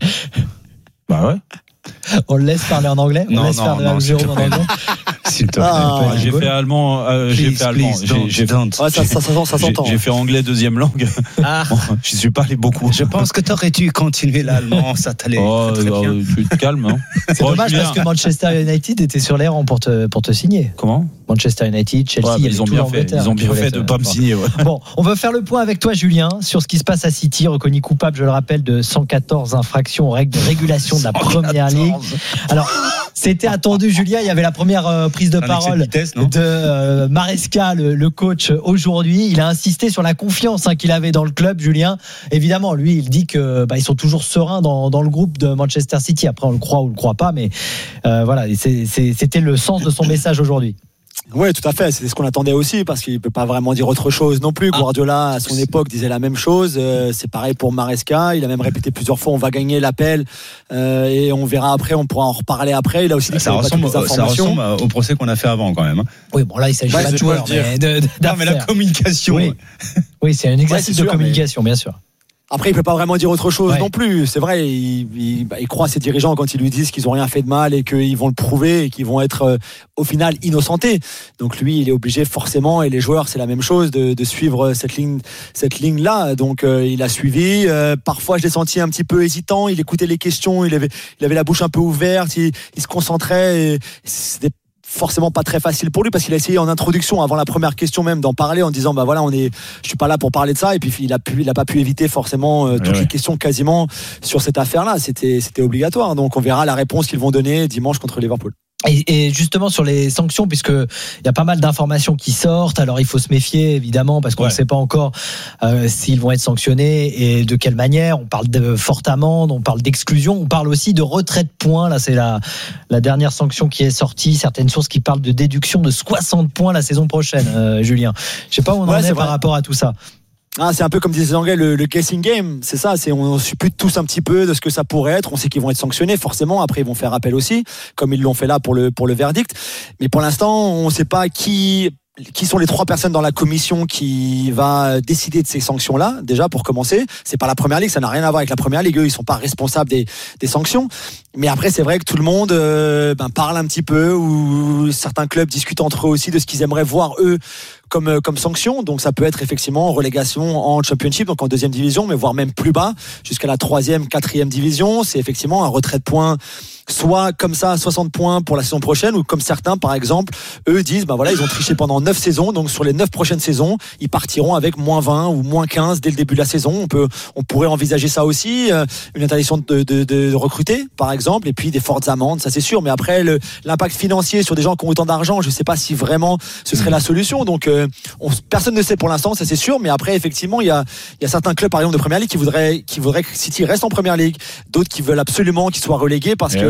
A: Bah ouais.
B: On le laisse parler en anglais. On
A: Non,
B: laisse
A: non,
B: faire de
A: non,
B: Allô
A: s'il te
B: Jérôme en
A: plaît.
B: anglais.
A: S'il te plaît.
G: Ah,
A: j'ai fait allemand. euh, j'ai
G: Please,
A: fait allemand.
G: please,
A: J'ai-
G: don't,
A: j'ai-
G: don't. Ouais, ça, ça, ça, ça
A: j'ai-
G: s'entend.
A: J'ai fait anglais deuxième langue.
M: Ah.
A: Bon, j'y suis pas allé beaucoup.
M: Je pense que t'aurais dû continuer l'allemand, ça t'allait
A: Oh,
M: très, très
A: euh,
M: bien.
A: tu te calmes. Hein.
B: C'est
A: Bon,
B: dommage
A: Julien.
B: parce que Manchester United était sur les rangs pour te, pour te signer.
A: Comment?
B: Manchester United, Chelsea,
A: Ouais,
B: il y
A: mais
B: avait
A: ils ont
B: tout
A: bien fait.
B: l'Angleterre
A: Ils ont
B: qui
A: bien
B: voulait
A: fait
B: te-
A: de pas me
B: bon.
A: signer. Ouais.
B: Bon, on va faire le point avec toi, Julien, sur ce qui se passe à City, reconnu coupable, je le rappelle, de cent quatorze infractions aux règles de régulation de la Première Ligue. Alors, c'était attendu, Julien. Il y avait la première euh, prise de
M: Un excès de
B: parole
M: vitesse, non
B: de euh, Maresca, le, le coach, aujourd'hui. Il a insisté sur la confiance hein, qu'il avait dans le club, Julien. Évidemment, lui, il dit que bah, ils sont toujours sereins dans, dans le groupe de Manchester City. Après, on le croit ou on le croit pas, mais euh, voilà, c'est, c'est, c'était le sens de son message aujourd'hui.
G: Oui, tout à fait. C'est ce qu'on attendait aussi parce qu'il peut pas vraiment dire autre chose non plus. Guardiola, à son époque, disait la même chose. Euh, c'est pareil pour Maresca. Il a même répété plusieurs fois on va gagner l'appel euh, et on verra après. On pourra en reparler après. Il a aussi dit
H: Ça
G: qu'il n'avait pas
H: ressemble,
G: toutes les
H: ça
G: informations.
H: ressemble au procès qu'on a fait avant quand même. hein.
B: Oui, bon là, il s'agit
G: Ouais,
B: pas de
G: c'est pas
B: joueurs,
G: le dire.
B: mais de, de,
H: Non, mais la
B: d'affaires.
H: communication.
B: Oui, oui c'est un exercice
G: Ouais, c'est
B: de
G: sûr,
B: communication, bien sûr.
G: Après, il peut pas vraiment dire autre chose
B: Ouais.
G: non plus. C'est vrai, il, il, bah, il croit ses dirigeants quand ils lui disent qu'ils ont rien fait de mal et qu'ils vont le prouver et qu'ils vont être euh, au final innocentés. Donc lui, il est obligé forcément, et les joueurs, c'est la même chose, de, de suivre cette ligne, cette ligne là. Donc euh, il a suivi. Euh, parfois, je l'ai senti un petit peu hésitant. Il écoutait les questions. Il avait, il avait la bouche un peu ouverte. Il, il se concentrait. Et c'était forcément pas très facile pour lui parce qu'il a essayé en introduction avant la première question même d'en parler en disant bah voilà on est je suis pas là pour parler de ça et puis il a pu il a pas pu éviter forcément euh, toutes
H: ouais.
G: les questions quasiment sur cette affaire là c'était c'était obligatoire donc on verra la réponse qu'ils vont donner dimanche contre Liverpool.
B: Et, et justement sur les sanctions, puisque il y a pas mal d'informations qui sortent, alors il faut se méfier évidemment parce qu'on
A: Ouais.
B: ne sait pas encore euh, s'ils vont être sanctionnés et de quelle manière. On parle de forte amende, on parle d'exclusion, on parle aussi de retrait de points. Là, c'est la la dernière sanction qui est sortie. Certaines sources qui parlent de déduction de soixante points la saison prochaine. Euh, Julien, je sais pas où on
G: Ouais,
B: en
G: c'est
B: est
G: vrai.
B: par rapport à tout ça.
G: Ah, c'est un peu comme disaient les Anglais, le, le guessing game, c'est ça, c'est on suppute tous un petit peu de ce que ça pourrait être, on sait qu'ils vont être sanctionnés, forcément, après ils vont faire appel aussi, comme ils l'ont fait là pour le, pour le verdict, mais pour l'instant, on ne sait pas qui... Qui sont les trois personnes dans la commission qui va décider de ces sanctions-là? Déjà, pour commencer, c'est pas la Première Ligue, ça n'a rien à voir avec la Première Ligue. Eux, ils sont pas responsables des, des sanctions. Mais après, c'est vrai que tout le monde euh, ben, parle un petit peu, ou certains clubs discutent entre eux aussi de ce qu'ils aimeraient voir eux comme euh, comme sanction. Donc, ça peut être effectivement relégation en Championship, donc en deuxième division, mais voire même plus bas, jusqu'à la troisième, quatrième division. C'est effectivement un retrait de points. Soit comme ça, soixante points pour la saison prochaine, ou comme certains, par exemple, eux disent, ben voilà, ils ont triché pendant neuf saisons, donc sur les neuf prochaines saisons, ils partiront avec moins vingt ou moins quinze dès le début de la saison. On peut, on pourrait envisager ça aussi, euh, une interdiction de, de, de recruter, par exemple, et puis des fortes amendes, ça c'est sûr. Mais après, le, l'impact financier sur des gens qui ont autant d'argent, je sais pas si vraiment ce serait la solution. Donc, euh, on, personne ne sait pour l'instant, ça c'est sûr. Mais après, effectivement, il y a, il y a certains clubs, par exemple, de Première Ligue qui voudraient, qui voudraient que City reste en Première Ligue, d'autres qui veulent absolument qu'il soit relégué parce
A: Eh
G: qu'ils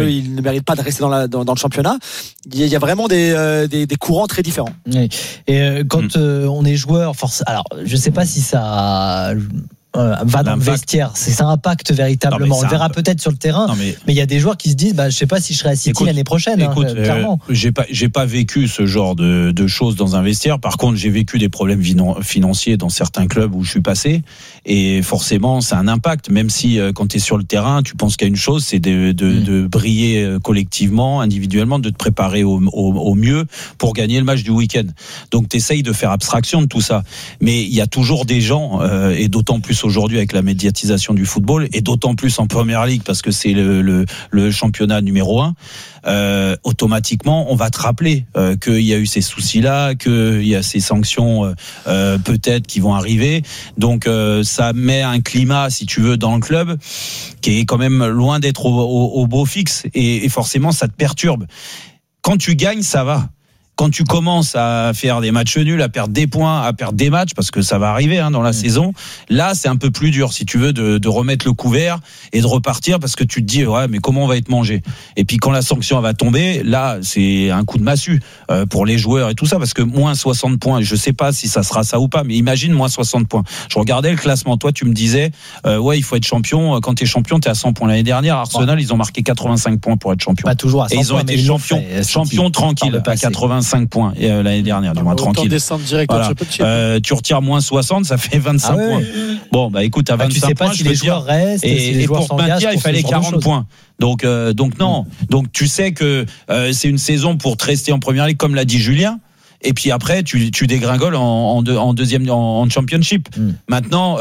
G: qu'il ne mérite pas de rester dans, la, dans, dans le championnat. Il y a vraiment des, euh, des, des courants très différents.
B: Oui. Et euh, quand mmh. euh, on est joueur, force, alors je ne sais pas si ça euh, va dans l'impact. Le vestiaire, c'est ça impacte véritablement. Non, on le verra peut-être sur le terrain, non, mais il y a des joueurs qui se disent, bah, je sais pas si je serai à City écoute, l'année prochaine.
A: Écoute,
B: hein, clairement.
A: Euh, j'ai pas, j'ai pas vécu ce genre de, de choses dans un vestiaire. Par contre, j'ai vécu des problèmes financiers dans certains clubs où je suis passé, et forcément, c'est un impact. Même si euh, quand tu es sur le terrain, tu penses qu'il y a une chose, c'est de, de, mmh. de briller collectivement, individuellement, de te préparer au, au, au mieux pour gagner le match du week-end. Donc, tu essayes de faire abstraction de tout ça. Mais il y a toujours des gens, euh, et d'autant plus aujourd'hui avec la médiatisation du football, et d'autant plus en Premier League parce que c'est le, le, le championnat numéro un, euh, automatiquement on va te rappeler euh, qu'il y a eu ces soucis-là, qu'il y a ces sanctions euh, peut-être qui vont arriver. Donc euh, ça met un climat, si tu veux, dans le club qui est quand même loin d'être au, au, au beau fixe, et, et forcément ça te perturbe. Quand tu gagnes, ça va. Quand tu commences à faire des matchs nuls, à perdre des points, à perdre des matchs, parce que ça va arriver hein, dans la mmh. saison, là c'est un peu plus dur, si tu veux, de, de remettre le couvert et de repartir, parce que tu te dis ouais mais comment on va être mangé. Et puis quand la sanction va tomber, là c'est un coup de massue euh, pour les joueurs et tout ça, parce que moins soixante points, je sais pas si ça sera ça ou pas, mais imagine moins soixante points. Je regardais le classement, toi tu me disais euh, ouais il faut être champion, quand t'es champion t'es à cent points. L'année dernière Arsenal ouais. ils ont marqué quatre-vingt-cinq points pour être champion.
B: Pas toujours à cent
A: et ils ont
B: points,
A: été champions, champions tranquilles à quatre-vingt-cinq cinq points et, euh, l'année dernière, du moins tranquille.
C: Direct
A: voilà. euh, tu retires moins soixante, ça fait vingt-cinq ah ouais. points. Bon, bah écoute, à vingt-cinq
B: bah, tu sais
A: points,
B: pas si
A: je
B: les joueurs
A: dire,
B: restent,
A: et,
B: si les
A: et
B: joueurs
A: pour maintenir, il fallait quarante points. Donc, euh, donc non. Mmh. Donc tu sais que euh, c'est une saison pour te rester en Première Ligue, comme l'a dit Julien. Et puis après, tu, tu dégringoles en, en, deux, en deuxième, en, en Championship. Mmh. Maintenant.